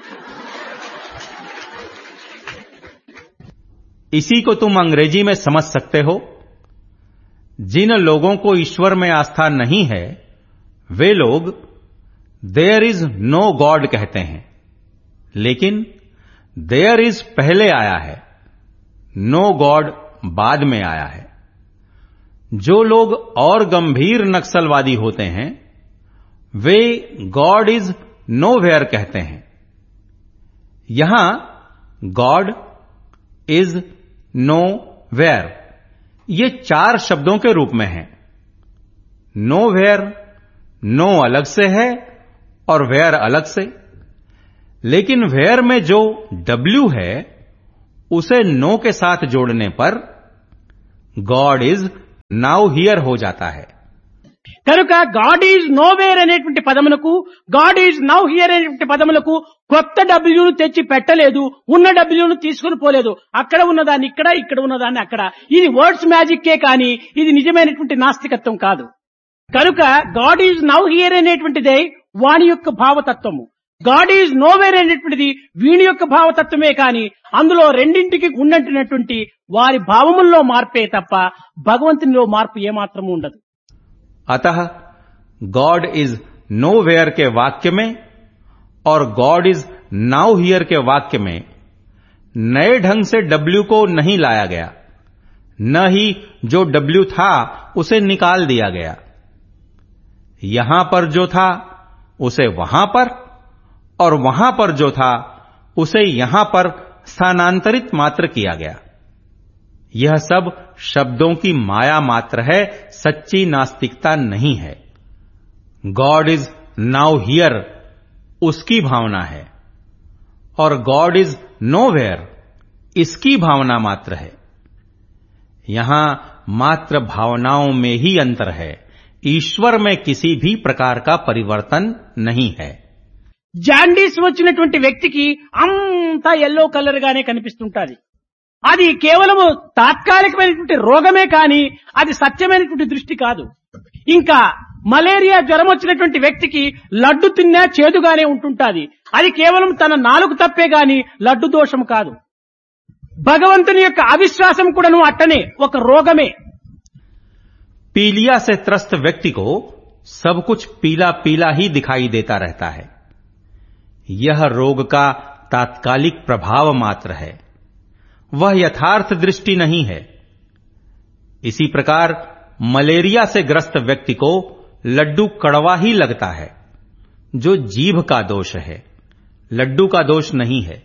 इसी को तुम अंग्रेजी में समझ सकते हो। जिन लोगों को ईश्वर में आस्था नहीं है वे लोग देयर इज नो गॉड कहते हैं, लेकिन देयर इज पहले आया है, नो गॉड बाद में आया है। जो लोग और गंभीर नक्सलवादी होते हैं way God is know where कहते हैं। यहां गॉड इज नो वेयर ये चार शब्दों के रूप में है। नो वेयर नो अलग से है और वेयर अलग से, लेकिन वेयर में जो डब्ल्यू है उसे नो के साथ जोड़ने पर गॉड इज नाउ हियर हो जाता है। కనుక గాడ్ ఈజ్ నోవేర్ అనేటువంటి పదములకు గాడ్ ఈజ్ నౌ హియర్ అనేటువంటి పదములకు కొత్త డబ్ల్యూను తెచ్చి పెట్టలేదు, ఉన్న డబ్ల్యూను తీసుకుని పోలేదు. అక్కడ ఉన్నదాన్ని ఇక్కడ, ఇక్కడ ఉన్నదాన్ని అక్కడ. ఇది వర్డ్స్ మ్యాజిక్కే కానీ ఇది నిజమైనటువంటి నాస్తికత్వం కాదు. కనుక గాడ్ ఈజ్ నౌ హియర్ అనేటువంటిదే వాణి యొక్క భావతత్వము, గాడ్ ఈజ్ నోవేర్ అనేటువంటిది వీణి యొక్క భావతత్వమే కానీ అందులో రెండింటికి ఉన్నట్టున్నటువంటి వారి భావముల్లో మార్పే తప్ప భగవంతునిలో మార్పు ఏమాత్రము ఉండదు. अतः गॉड इज नो वेयर के वाक्य में और गॉड इज नाउ हियर के वाक्य में नए ढंग से डब्ल्यू को नहीं लाया गया, न ही जो डब्ल्यू था उसे निकाल दिया गया। यहां पर जो था उसे वहां पर और वहां पर जो था उसे यहां पर स्थानांतरित मात्र किया गया। यह सब शब्दों की माया मात्र है, सच्ची नास्तिकता नहीं है। गॉड इज नाउ हियर उसकी भावना है और गॉड इज नोवेयर इसकी भावना मात्र है। यहां मात्र भावनाओं में ही अंतर है, ईश्वर में किसी भी प्रकार का परिवर्तन नहीं है। జాండీస్ వచ్చినటువంటి వ్యక్తికి అంతా ఎల్లో కలర్ గానే కనిపిస్తుంటది. అది కేవలము తాత్కాలికమైనటువంటి రోగమే కానీ అది సత్యమైనటువంటి దృష్టి కాదు. ఇంకా మలేరియా జ్వరం వచ్చినటువంటి వ్యక్తికి లడ్డు తిన్నా చేదుగానే ఉంటుంటాది. అది కేవలం తన నాలుగు తప్పే గాని లడ్డు దోషం కాదు. భగవంతుని యొక్క అవిశ్వాసం కూడాను అట్టనే ఒక రోగమే. पीलिया से त्रस्त व्यक्ति को सब कुछ पीला पीला ही दिखाई देता रहता है। यह रोग का तात्कालिक प्रभाव मात्र है, वह यथार्थ दृष्टि नहीं है। इसी प्रकार मलेरिया से ग्रस्त व्यक्ति को लड्डू कड़वा ही लगता है, जो जीभ का दोष है, लड्डू का दोष नहीं है।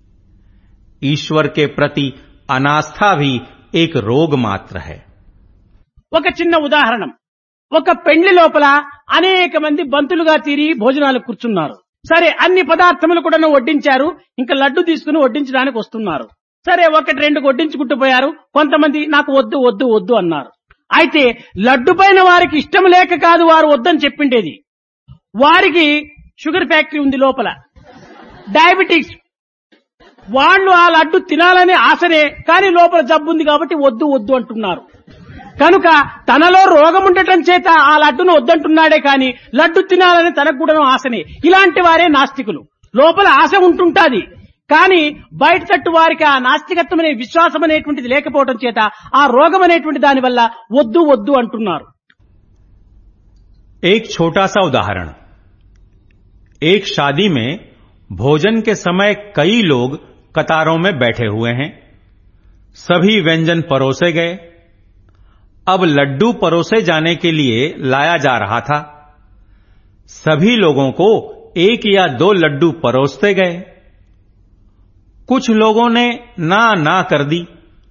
ईश्वर के प्रति अनास्था भी एक रोग मात्र है। ఒక చిన్న ఉదాహరణ, ఒక పెండ్లి లోపల అనేక మంది బంతులుగా తీరి భోజనాలు కూర్చున్నారు. సరే, అన్ని పదార్థములు కూడా వడ్డించారు. ఇంకా లడ్డు తీసుకుని వడ్డించడానికి వస్తున్నారు. సరే, ఒకటి రెండు వడ్డించుకుంటూ పోయారు. కొంతమంది నాకు వద్దు వద్దు వద్దు అన్నారు. అయితే లడ్డు పైన వారికి ఇష్టం లేక కాదు వారు వద్దని చెప్పిండేది. వారికి షుగర్ ఫ్యాక్టరీ ఉంది లోపల, డయాబెటిక్స్. వాళ్ళు ఆ లడ్డు తినాలనే ఆశనే, కానీ లోపల జబ్బు ఉంది కాబట్టి వద్దు వద్దు అంటున్నారు. కనుక తనలో రోగం ఉండటం చేత ఆ లడ్డును వద్దంటున్నాడే కానీ లడ్డు తినాలని తనకు కూడా ఆశనే. ఇలాంటి వారే నాస్తికులు. లోపల ఆశ ఉంటుంటాది కానీ బయట తట్టు వారికి ఆ నాస్తికత్వం అనే విశ్వాసం అనేటువంటిది లేకపోవడం చేత ఆ రోగం అనేటువంటి దాని వల్ల వద్దు వద్దు అంటున్నారు. एक छोटा सा उदाहरण, एक शादी में भोजन के समय कई लोग कतारों में बैठे हुए हैं। सभी व्यंजन परोसे गए। अब लड्डू परोसे जाने के लिए लाया जा रहा था। सभी लोगों को एक या दो लड्डू परोसते गए। कुछ लोगों ने ना ना कर दी।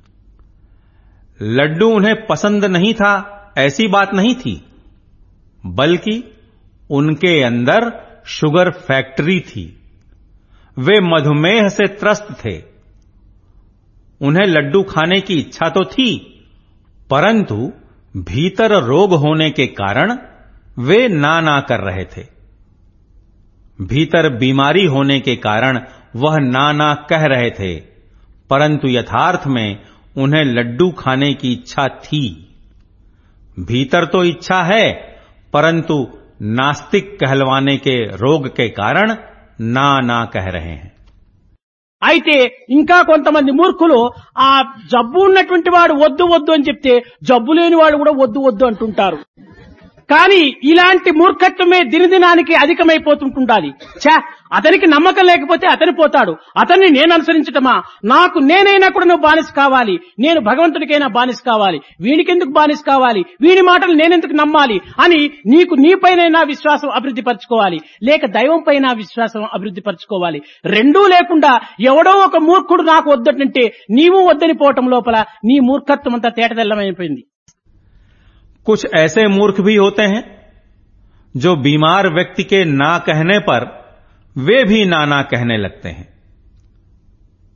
लड्डू उन्हें पसंद नहीं था ऐसी बात नहीं थी, बल्कि उनके अंदर शुगर फैक्ट्री थी। वे मधुमेह से त्रस्त थे। उन्हें लड्डू खाने की इच्छा तो थी, परंतु भीतर रोग होने के कारण वे ना ना कर रहे थे। भीतर बीमारी होने के कारण वह ना ना कह रहे थे, परंतु यथार्थ में उन्हें लड्डू खाने की इच्छा थी। भीतर तो इच्छा है, परंतु नास्तिक कहलवाने के रोग के कारण ना ना कह रहे हैं। అయితే ఇంకా కొంతమంది మూర్ఖులు ఆ జబ్బు ఉన్నటువంటి వాడు వద్దు వద్దు అని చెప్తే జబ్బు లేని వాడు కూడా వద్దు వద్దు అంటుంటారు. కానీ ఇలాంటి మూర్ఖత్వమే దినదినానికి అధికమైపోతుంటుండాలి. ఛా, అతనికి నమ్మకం లేకపోతే అతని పోతాడు. అతన్ని నేను అనుసరించటమా? నాకు నేనైనా కూడా నువ్వు బానిస కావాలి, నేను భగవంతుడికైనా బానిస కావాలి, వీడికెందుకు బానిస కావాలి, వీడి మాటలు నేనెందుకు నమ్మాలి అని నీకు నీపైనైనా విశ్వాసం అభివృద్ధి పరచుకోవాలి, లేక దైవం పైన విశ్వాసం అభివృద్ధి పరచుకోవాలి. రెండూ లేకుండా ఎవడో ఒక మూర్ఖుడు నాకు వద్దంటే నీవు వద్దని పోవటం లోపల నీ మూర్ఖత్వం అంతా తేటతెల్లమైపోయింది. कुछ ऐसे मूर्ख भी होते हैं जो बीमार व्यक्ति के ना कहने पर वे भी ना ना कहने लगते हैं।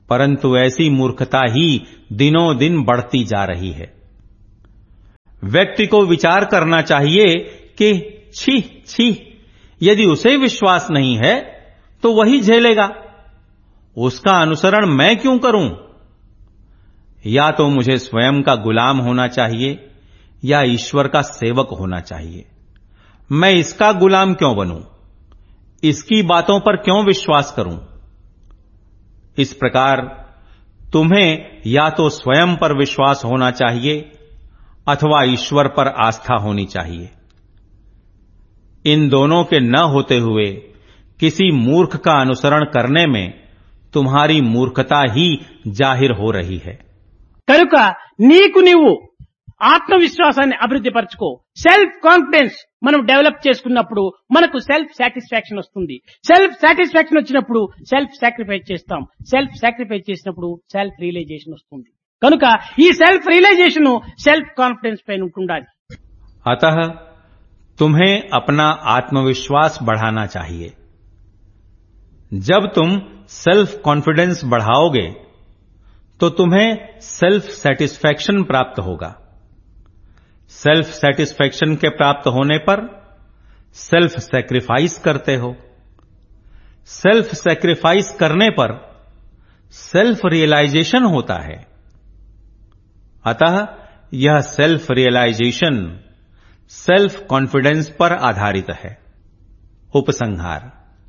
परंतु ऐसी मूर्खता ही दिनों दिन बढ़ती जा रही है। व्यक्ति को विचार करना चाहिए कि छी छी, यदि उसे विश्वास नहीं है तो वही झेलेगा, उसका अनुसरण मैं क्यों करूं? या तो मुझे स्वयं का गुलाम होना चाहिए या ईश्वर का सेवक होना चाहिए। मैं इसका गुलाम क्यों बनूं? इसकी बातों पर क्यों विश्वास करूं? इस प्रकार तुम्हें या तो स्वयं पर विश्वास होना चाहिए अथवा ईश्वर पर आस्था होनी चाहिए। इन दोनों के न होते हुए किसी मूर्ख का अनुसरण करने में तुम्हारी मूर्खता ही जाहिर हो रही है। కనుక నీకు నీవు ఆత్మవిశ్వాసాన్ని అభివృద్ధి పరచుకో. సెల్ఫ్ కాన్ఫిడెన్స్ మనం డెవలప్ చేసుకున్నప్పుడు మనకు సెల్ఫ్ సాటిస్ఫాక్షన్ వస్తుంది. సెల్ఫ్ సాటిస్ఫాక్షన్ వచ్చినప్పుడు సెల్ఫ్ సాక్రిఫైస్ చేస్తాం. సెల్ఫ్ సాక్రిఫైస్ చేసినప్పుడు సెల్ఫ్ రియలైజేషన్ వస్తుంది. కనుక ఈ సెల్ఫ్ రియలైజేషన్ సెల్ఫ్ కాన్ఫిడెన్స్ పైన ఉంటుండాలి. अतः तुम्हें अपना आत्मविश्वास बढ़ाना चाहिए। जब तुम सेल्फ कॉन्फिडेंस बढ़ाओगे तो तुम्हें सेल्फ सेटिस्फैक्शन प्राप्त होगा। सेल्फ सेटिस्फैक्शन के प्राप्त होने पर सेल्फ सैक्रिफाइस करते हो। सेल्फ सैक्रिफाइस करने पर सेल्फ रियलाइजेशन होता है। अतः यह सेल्फ रियलाइजेशन सेल्फ कॉन्फिडेंस पर आधारित है। उपसंहार।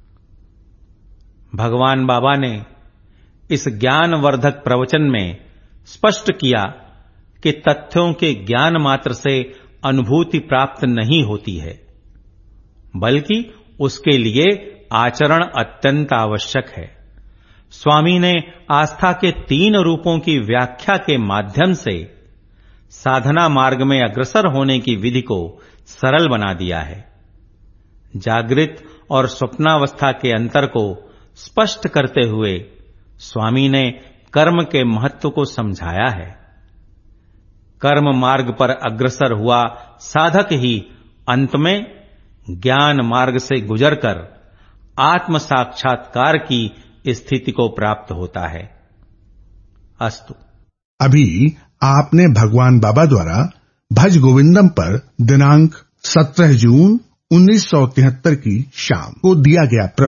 भगवान बाबा ने इस ज्ञानवर्धक प्रवचन में स्पष्ट किया कि तथ्यों के ज्ञान मात्र से अनुभूति प्राप्त नहीं होती है, बल्कि उसके लिए आचरण अत्यंत आवश्यक है। स्वामी ने आस्था के तीन रूपों की व्याख्या के माध्यम से साधना मार्ग में अग्रसर होने की विधि को सरल बना दिया है। जागृत और स्वप्नावस्था के अंतर को स्पष्ट करते हुए स्वामी ने कर्म के महत्व को समझाया है। कर्म मार्ग पर अग्रसर हुआ साधक ही अंत में ज्ञान मार्ग से गुजरकर आत्म साक्षात्कार की स्थिति को प्राप्त होता है। अस्तु। अभी आपने भगवान बाबा द्वारा भज गोविंदम पर दिनांक सत्रह जून उन्नीस सौ तिहत्तर की शाम को दिया गया प्र...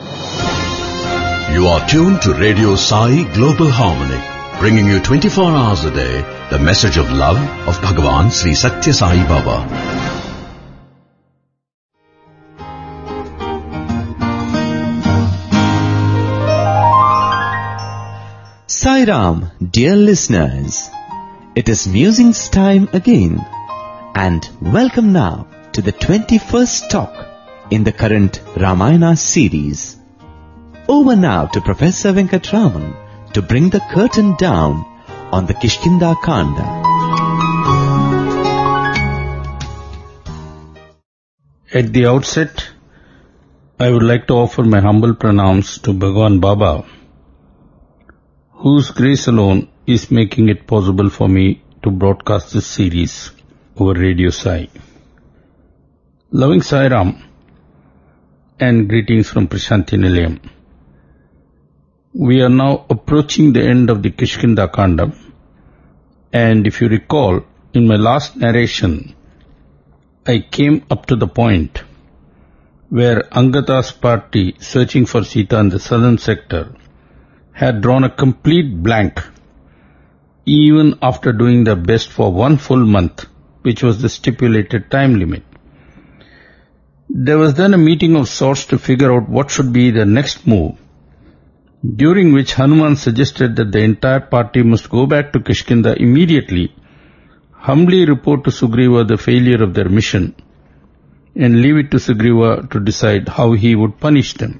You are tuned to Radio Sai Global Harmony, bringing you twenty-four hours a day the message of love of Bhagavan Sri Satya Sai Baba. Sai Ram, dear listeners, it is musing's time again, and welcome now to the twenty-first talk in the current Ramayana series. Over now to Professor Venkatraman to bring the curtain down on the Kishkinda Kanda. At the outset, I would like to offer my humble pranams to Bhagwan Baba, whose grace alone is making it possible for me to broadcast this series over Radio Sai. Loving Sai Ram and greetings from Prashanti Nilayam. We are now approaching the end of the Kishkinda Kanda, and if you recall, in my last narration, I came up to the point where Angada's party searching for Sita in the southern sector had drawn a complete blank even after doing their best for one full month, which was the stipulated time limit. There was then a meeting of sorts to figure out what should be the next move, during which Hanuman suggested that the entire party must go back to Kishkinda immediately, humbly report to Sugriva the failure of their mission, and leave it to Sugriva to decide how he would punish them.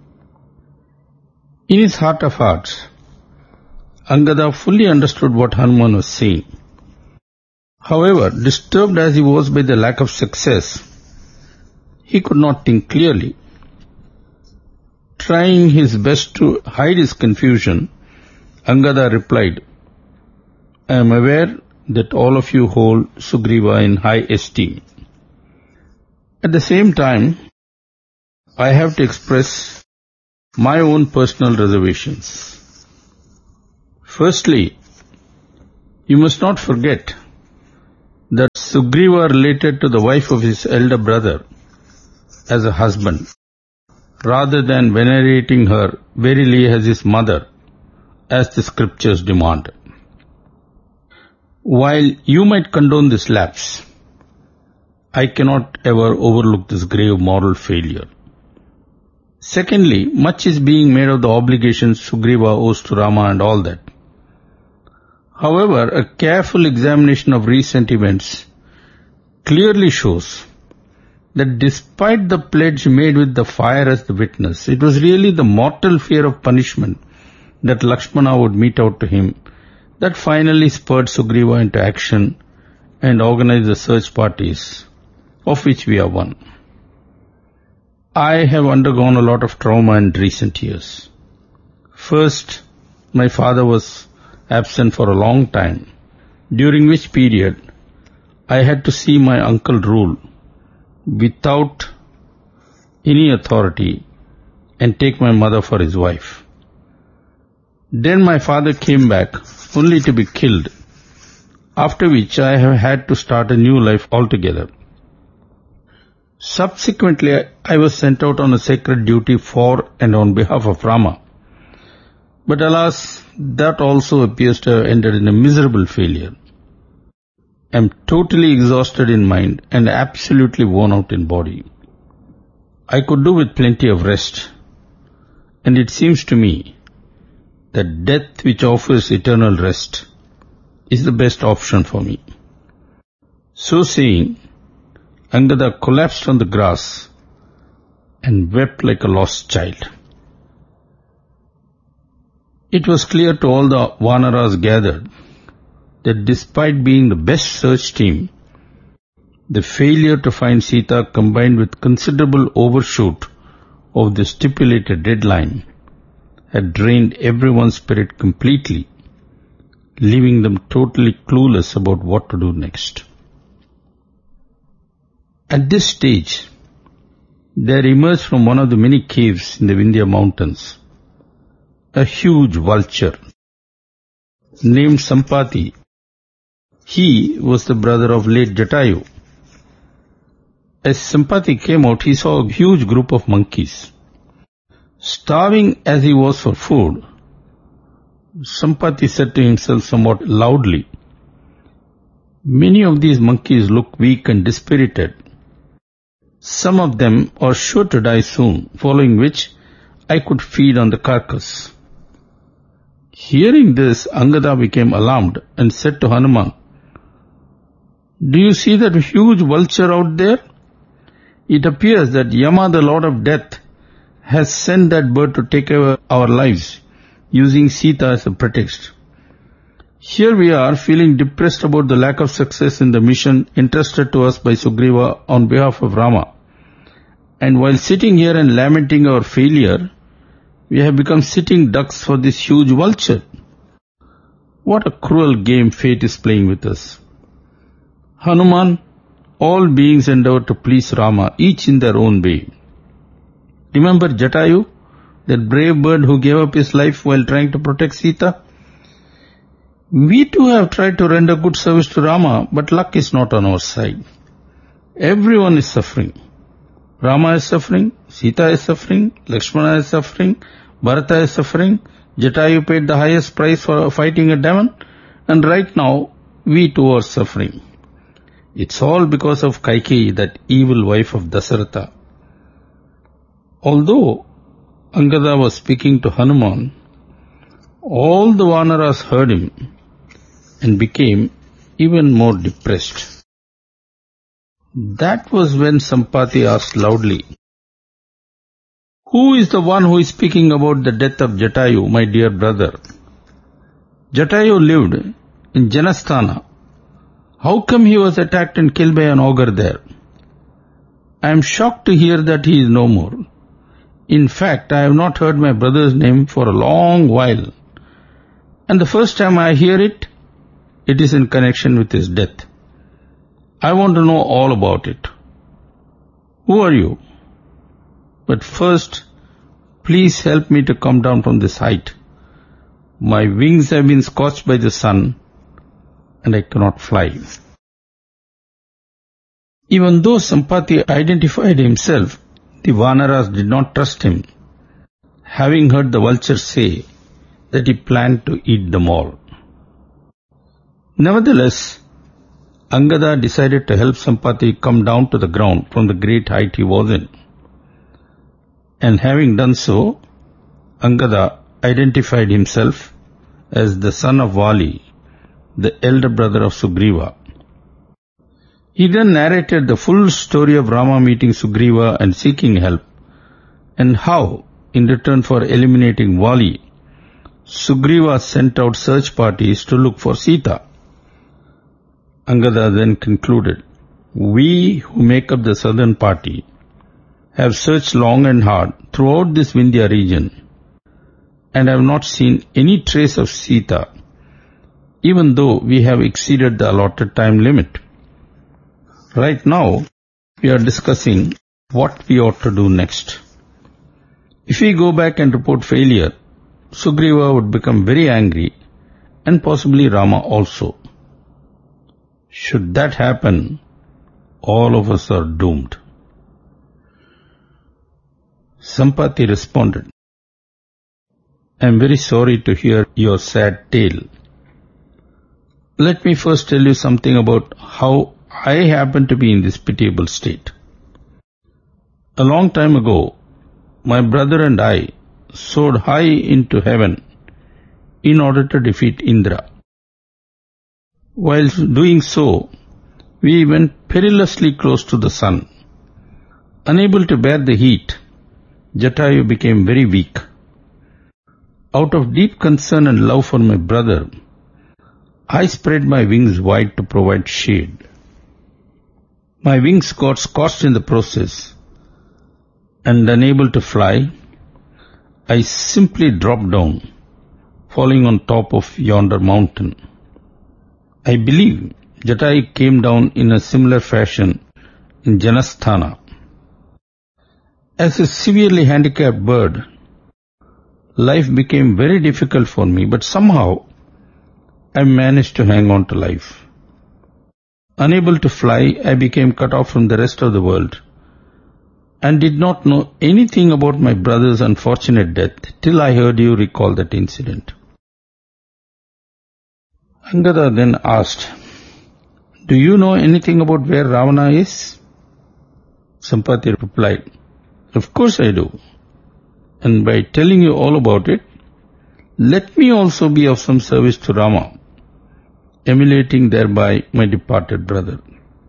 In his heart of hearts, Angada fully understood what Hanuman was saying. However, disturbed as he was by the lack of success, he could not think clearly. Trying his best to hide his confusion, Angada replied, I am aware that all of you hold Sugriva in high esteem. At the same time, I have to express my own personal reservations. Firstly, you must not forget that Sugriva related to the wife of his elder brother as a husband, rather than venerating her verily as his mother, as the scriptures demand. While you might condone this lapse, I cannot ever overlook this grave moral failure. Secondly, much is being made of the obligations Sugriva owes to Rama and all that. However, a careful examination of recent events clearly shows that despite the pledge made with the fire as the witness, it was really the mortal fear of punishment that Lakshmana would mete out to him that finally spurred Sugriva into action and organized the search parties, of which we are one. I have undergone a lot of trauma in recent years. First, my father was absent for a long time, during which period I had to see my uncle rule without any authority and take my mother for his wife. Then my father came back only to be killed, after which I have had to start a new life altogether. Subsequently, I was sent out on a sacred duty for and on behalf of Rama. But alas, that also appears to have ended in a miserable failure. I am totally exhausted in mind and absolutely worn out in body. I could do with plenty of rest, and it seems to me that death which offers eternal rest is the best option for me. So saying, Angada collapsed on the grass and wept like a lost child. It was clear to all the Vanaras gathered that despite being the best search team, the failure to find Sita combined with considerable overshoot of the stipulated deadline had drained everyone's spirit completely, leaving them totally clueless about what to do next. At this stage, there emerged from one of the many caves in the Vindhya mountains a huge vulture named Sampati. He was the brother of late Jatayu. As Sampati came out, he saw a huge group of monkeys. Starving as he was for food, Sampati said to himself somewhat loudly, "Many of these monkeys look weak and dispirited. Some of them are sure to die soon, following which I could feed on the carcass." Hearing this, Angada became alarmed and said to Hanuman, "Do you see that huge vulture out there? It appears that Yama, the Lord of Death, has sent that bird to take away our lives, using Sita as a pretext. Here we are, feeling depressed about the lack of success in the mission entrusted to us by Sugriva on behalf of Rama. And while sitting here and lamenting our failure, we have become sitting ducks for this huge vulture. What a cruel game fate is playing with us. Hanuman, all beings endeavor to please Rama, each in their own way. Remember Jatayu, that brave bird who gave up his life while trying to protect Sita? We too have tried to render good service to Rama, but luck is not on our side. Everyone is suffering. Rama is suffering, Sita is suffering, Lakshmana is suffering, Bharata is suffering, Jatayu paid the highest price for fighting a demon, and right now we too are suffering. It's all because of Kaikeyi, that evil wife of Dasaratha." Although Angada was speaking to Hanuman, all the Vanaras heard him and became even more depressed. That was when Sampati asked loudly, "Who is the one who is speaking about the death of Jatayu, my dear brother? Jatayu lived in Janasthana. How come he was attacked and killed by an ogre there? I am shocked to hear that he is no more. In fact, I have not heard my brother's name for a long while, and the first time I hear it, it is in connection with his death. I want to know all about it. Who are you? But first, please help me to come down from this height. My wings have been scorched by the sun, and I cannot fly. Even though Sampati identified himself, the Vanaras did not trust him, having heard the vultures say that he planned to eat them all. Nevertheless, Angada decided to help Sampati come down to the ground from the great height he was in. And having done so, Angada identified himself as the son of Vali, the elder brother of Sugriva. He then narrated the full story of Rama meeting Sugriva and seeking help, and how, in return for eliminating Vali, Sugriva sent out search parties to look for Sita. Angada then concluded, "We who make up the southern party have searched long and hard throughout this Vindhya region and have not seen any trace of Sita, even though we have exceeded the allotted time limit. Right now, we are discussing what we ought to do next. If we go back and report failure, Sugriva would become very angry, and possibly Rama also. Should that happen, all of us are doomed." Sampati responded, "I am very sorry to hear your sad tale. Let me first tell you something about how I happen to be in this pitiable state. A long time ago, my brother and I soared high into heaven in order to defeat Indra. While doing so, we went perilously close to the sun. Unable to bear the heat, Jatayu became very weak. Out of deep concern and love for my brother, I spread my wings wide to provide shade. My wings got scorched in the process, and unable to fly, I simply dropped down, falling on top of yonder mountain. I believe Jatayu came down in a similar fashion in Janasthana. As a severely handicapped bird, life became very difficult for me, but somehow I managed to hang on to life. Unable to fly, I became cut off from the rest of the world and did not know anything about my brother's unfortunate death till I heard you recall that incident." Angada then asked, "Do you know anything about where Ravana is?" Sampati replied, "Of course I do. And by telling you all about it, let me also be of some service to Rama, emulating thereby my departed brother.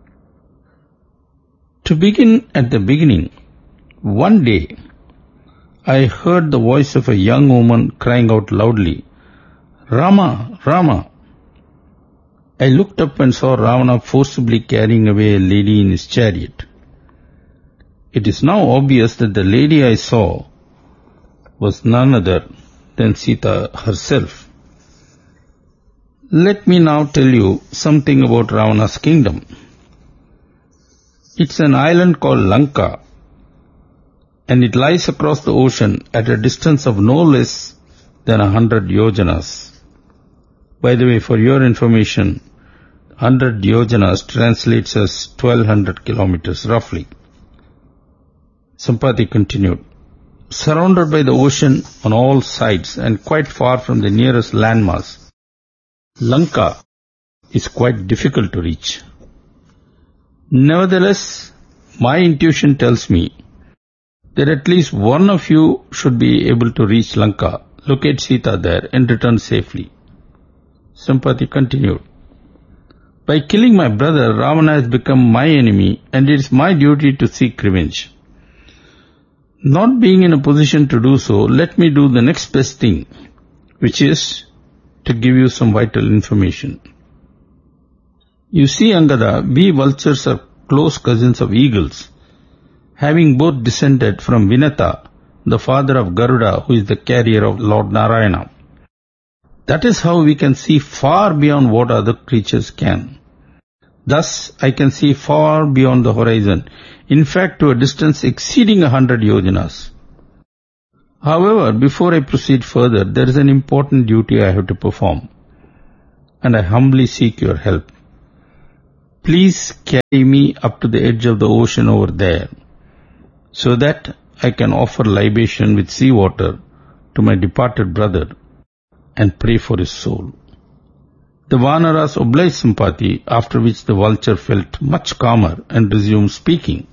To begin at the beginning, one day I heard the voice of a young woman crying out loudly, 'Rama, Rama!' I looked up and saw Ravana forcibly carrying away a lady in his chariot. It is now obvious that the lady I saw was none other than Sita herself. Let me now tell you something about Ravana's kingdom. It's an island called Lanka, and it lies across the ocean at a distance of no less than a hundred yojanas. By the way, for your information, hundred yojanas translates as twelve hundred kilometers roughly." Sampati continued, "Surrounded by the ocean on all sides and quite far from the nearest landmass, Lanka is quite difficult to reach. Nevertheless, my intuition tells me that at least one of you should be able to reach Lanka, locate Sita there, and return safely." Sampati continued, "By killing my brother, Ravana has become my enemy, and it is my duty to seek revenge. Not being in a position to do so, let me do the next best thing, which is to give you some vital information. You see, Angada, we vultures are close cousins of eagles, having both descended from Vinata, the father of Garuda, who is the carrier of Lord Narayana. That is how we can see far beyond what other creatures can. Thus, I can see far beyond the horizon, in fact to a distance exceeding a hundred yojanas. However, before I proceed further, there is an important duty I have to perform, and I humbly seek your help. Please carry me up to the edge of the ocean over there, so that I can offer libation with seawater to my departed brother and pray for his soul. The Vanaras obliged Sampati, after which the vulture felt much calmer and resumed speaking.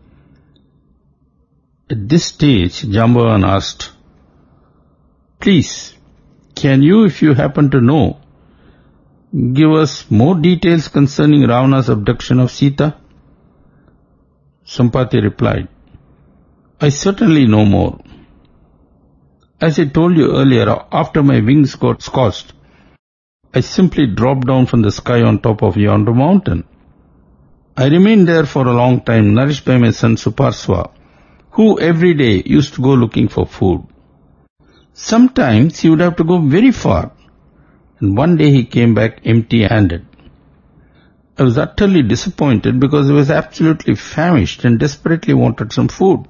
At this stage, Jambavan asked, "Please, can you, if you happen to know, give us more details concerning Ravana's abduction of Sita?" Sampati replied, "I certainly know more. As I told you earlier, after my wings got scorched, I simply dropped down from the sky on top of yonder mountain. I remained there for a long time, nourished by my son Suparsva, who every day used to go looking for food. Sometimes he would have to go very far, and one day he came back empty-handed. I was utterly disappointed because I was absolutely famished and desperately wanted some food.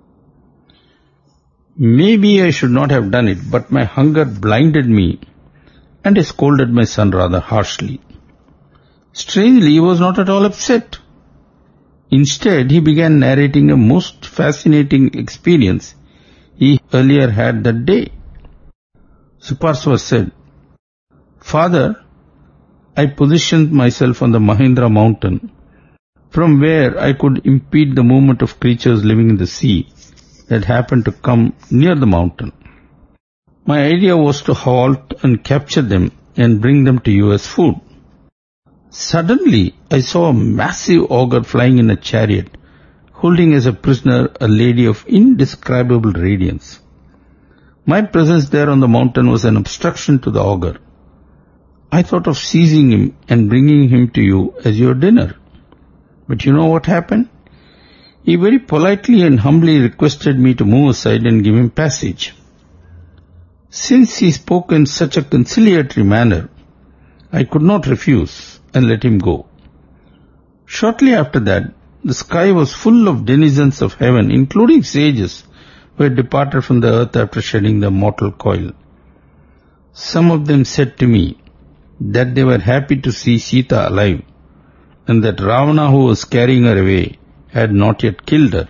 Maybe I should not have done it, but my hunger blinded me, and I scolded my son rather harshly. Strangely, he was not at all upset. Instead, he began narrating a most fascinating experience he earlier had that day. Suparsva said, "Father, I positioned myself on the Mahindra mountain, from where I could impede the movement of creatures living in the sea that happened to come near the mountain. My idea was to halt and capture them and bring them to you as food. Suddenly, I saw a massive ogre flying in a chariot, holding as a prisoner a lady of indescribable radiance. My presence there on the mountain was an obstruction to the ogre. I thought of seizing him and bringing him to you as your dinner. But you know what happened? He very politely and humbly requested me to move aside and give him passage. Since he spoke in such a conciliatory manner, I could not refuse and let him go. Shortly after that, the sky was full of denizens of heaven, including sages who had departed from the earth after shedding the mortal coil. Some of them said to me that they were happy to see Sita alive, and that Ravana, who was carrying her away, had not yet killed her.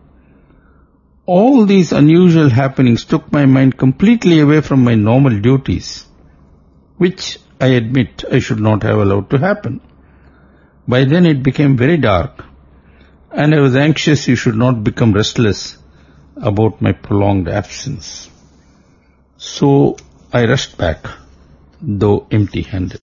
All these unusual happenings took my mind completely away from my normal duties, which I admit I should not have allowed to happen. By then it became very dark, and I was anxious you should not become restless about my prolonged absence. So I rushed back, though empty-handed."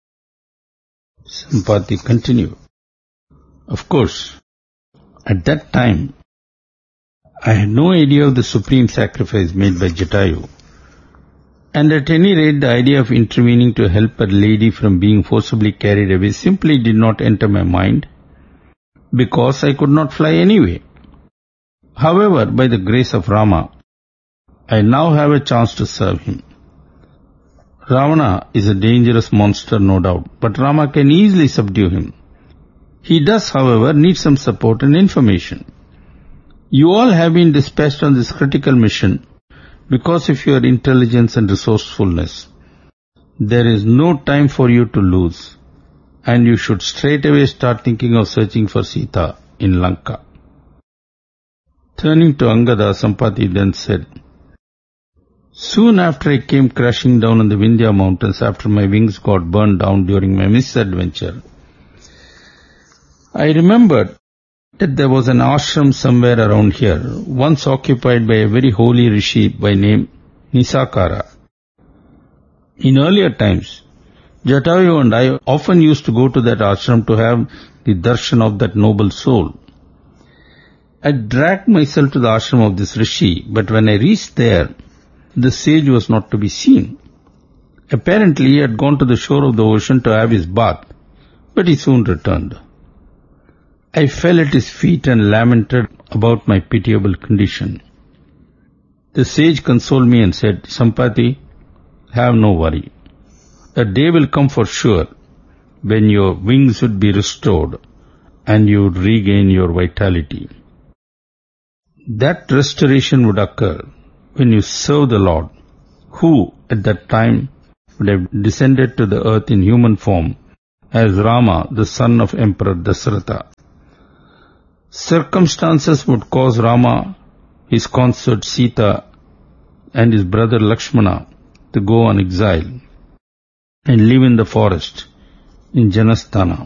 Sampati continued, "Of course, at that time, I had no idea of the supreme sacrifice made by Jatayu, and at any rate the idea of intervening to help a lady from being forcibly carried away simply did not enter my mind, because I could not fly anyway. However, by the grace of Rama, I now have a chance to serve him. Ravana is a dangerous monster, no doubt, but Rama can easily subdue him. He does, however, need some support and information. You all have been dispatched on this critical mission because of your intelligence and resourcefulness. There is no time for you to lose, and you should straight away start thinking of searching for Sita in Lanka." Turning to Angada, Sampati then said, "Soon after I came crashing down on the Vindhya mountains after my wings got burned down during my misadventure, I remembered that there was an ashram somewhere around here, once occupied by a very holy rishi by name Nisakara. In earlier times, Jatayu and I often used to go to that ashram to have the darshan of that noble soul. I dragged myself to the ashram of this rishi, but when I reached there, the sage was not to be seen. Apparently he had gone to the shore of the ocean to have his bath, but he soon returned. I fell at his feet and lamented about my pitiable condition. The sage consoled me and said, 'Sampati, have no worry. A day will come for sure when your wings would be restored and you would regain your vitality. That restoration would occur when you serve the Lord, who at that time would have descended to the earth in human form as Rama, the son of Emperor Dasharatha. Circumstances would cause Rama, his consort Sita, and his brother Lakshmana to go on exile and live in the forest in Janasthana.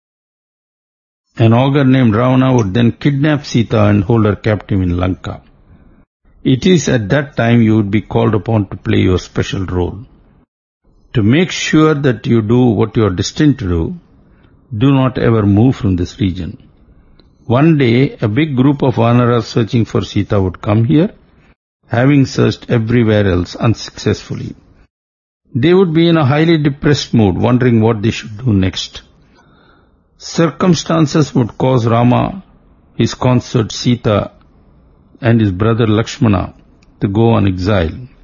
An ogre named Ravana would then kidnap Sita and hold her captive in Lanka. It is at that time you would be called upon to play your special role. To make sure that you do what you are destined to do, do not ever move from this region. One day, a big group of Vanaras searching for Sita would come here, having searched everywhere else unsuccessfully. They would be in a highly depressed mood, wondering what they should do next. Circumstances would cause Rama, his consort Sita, and his brother Lakshmana to go on exile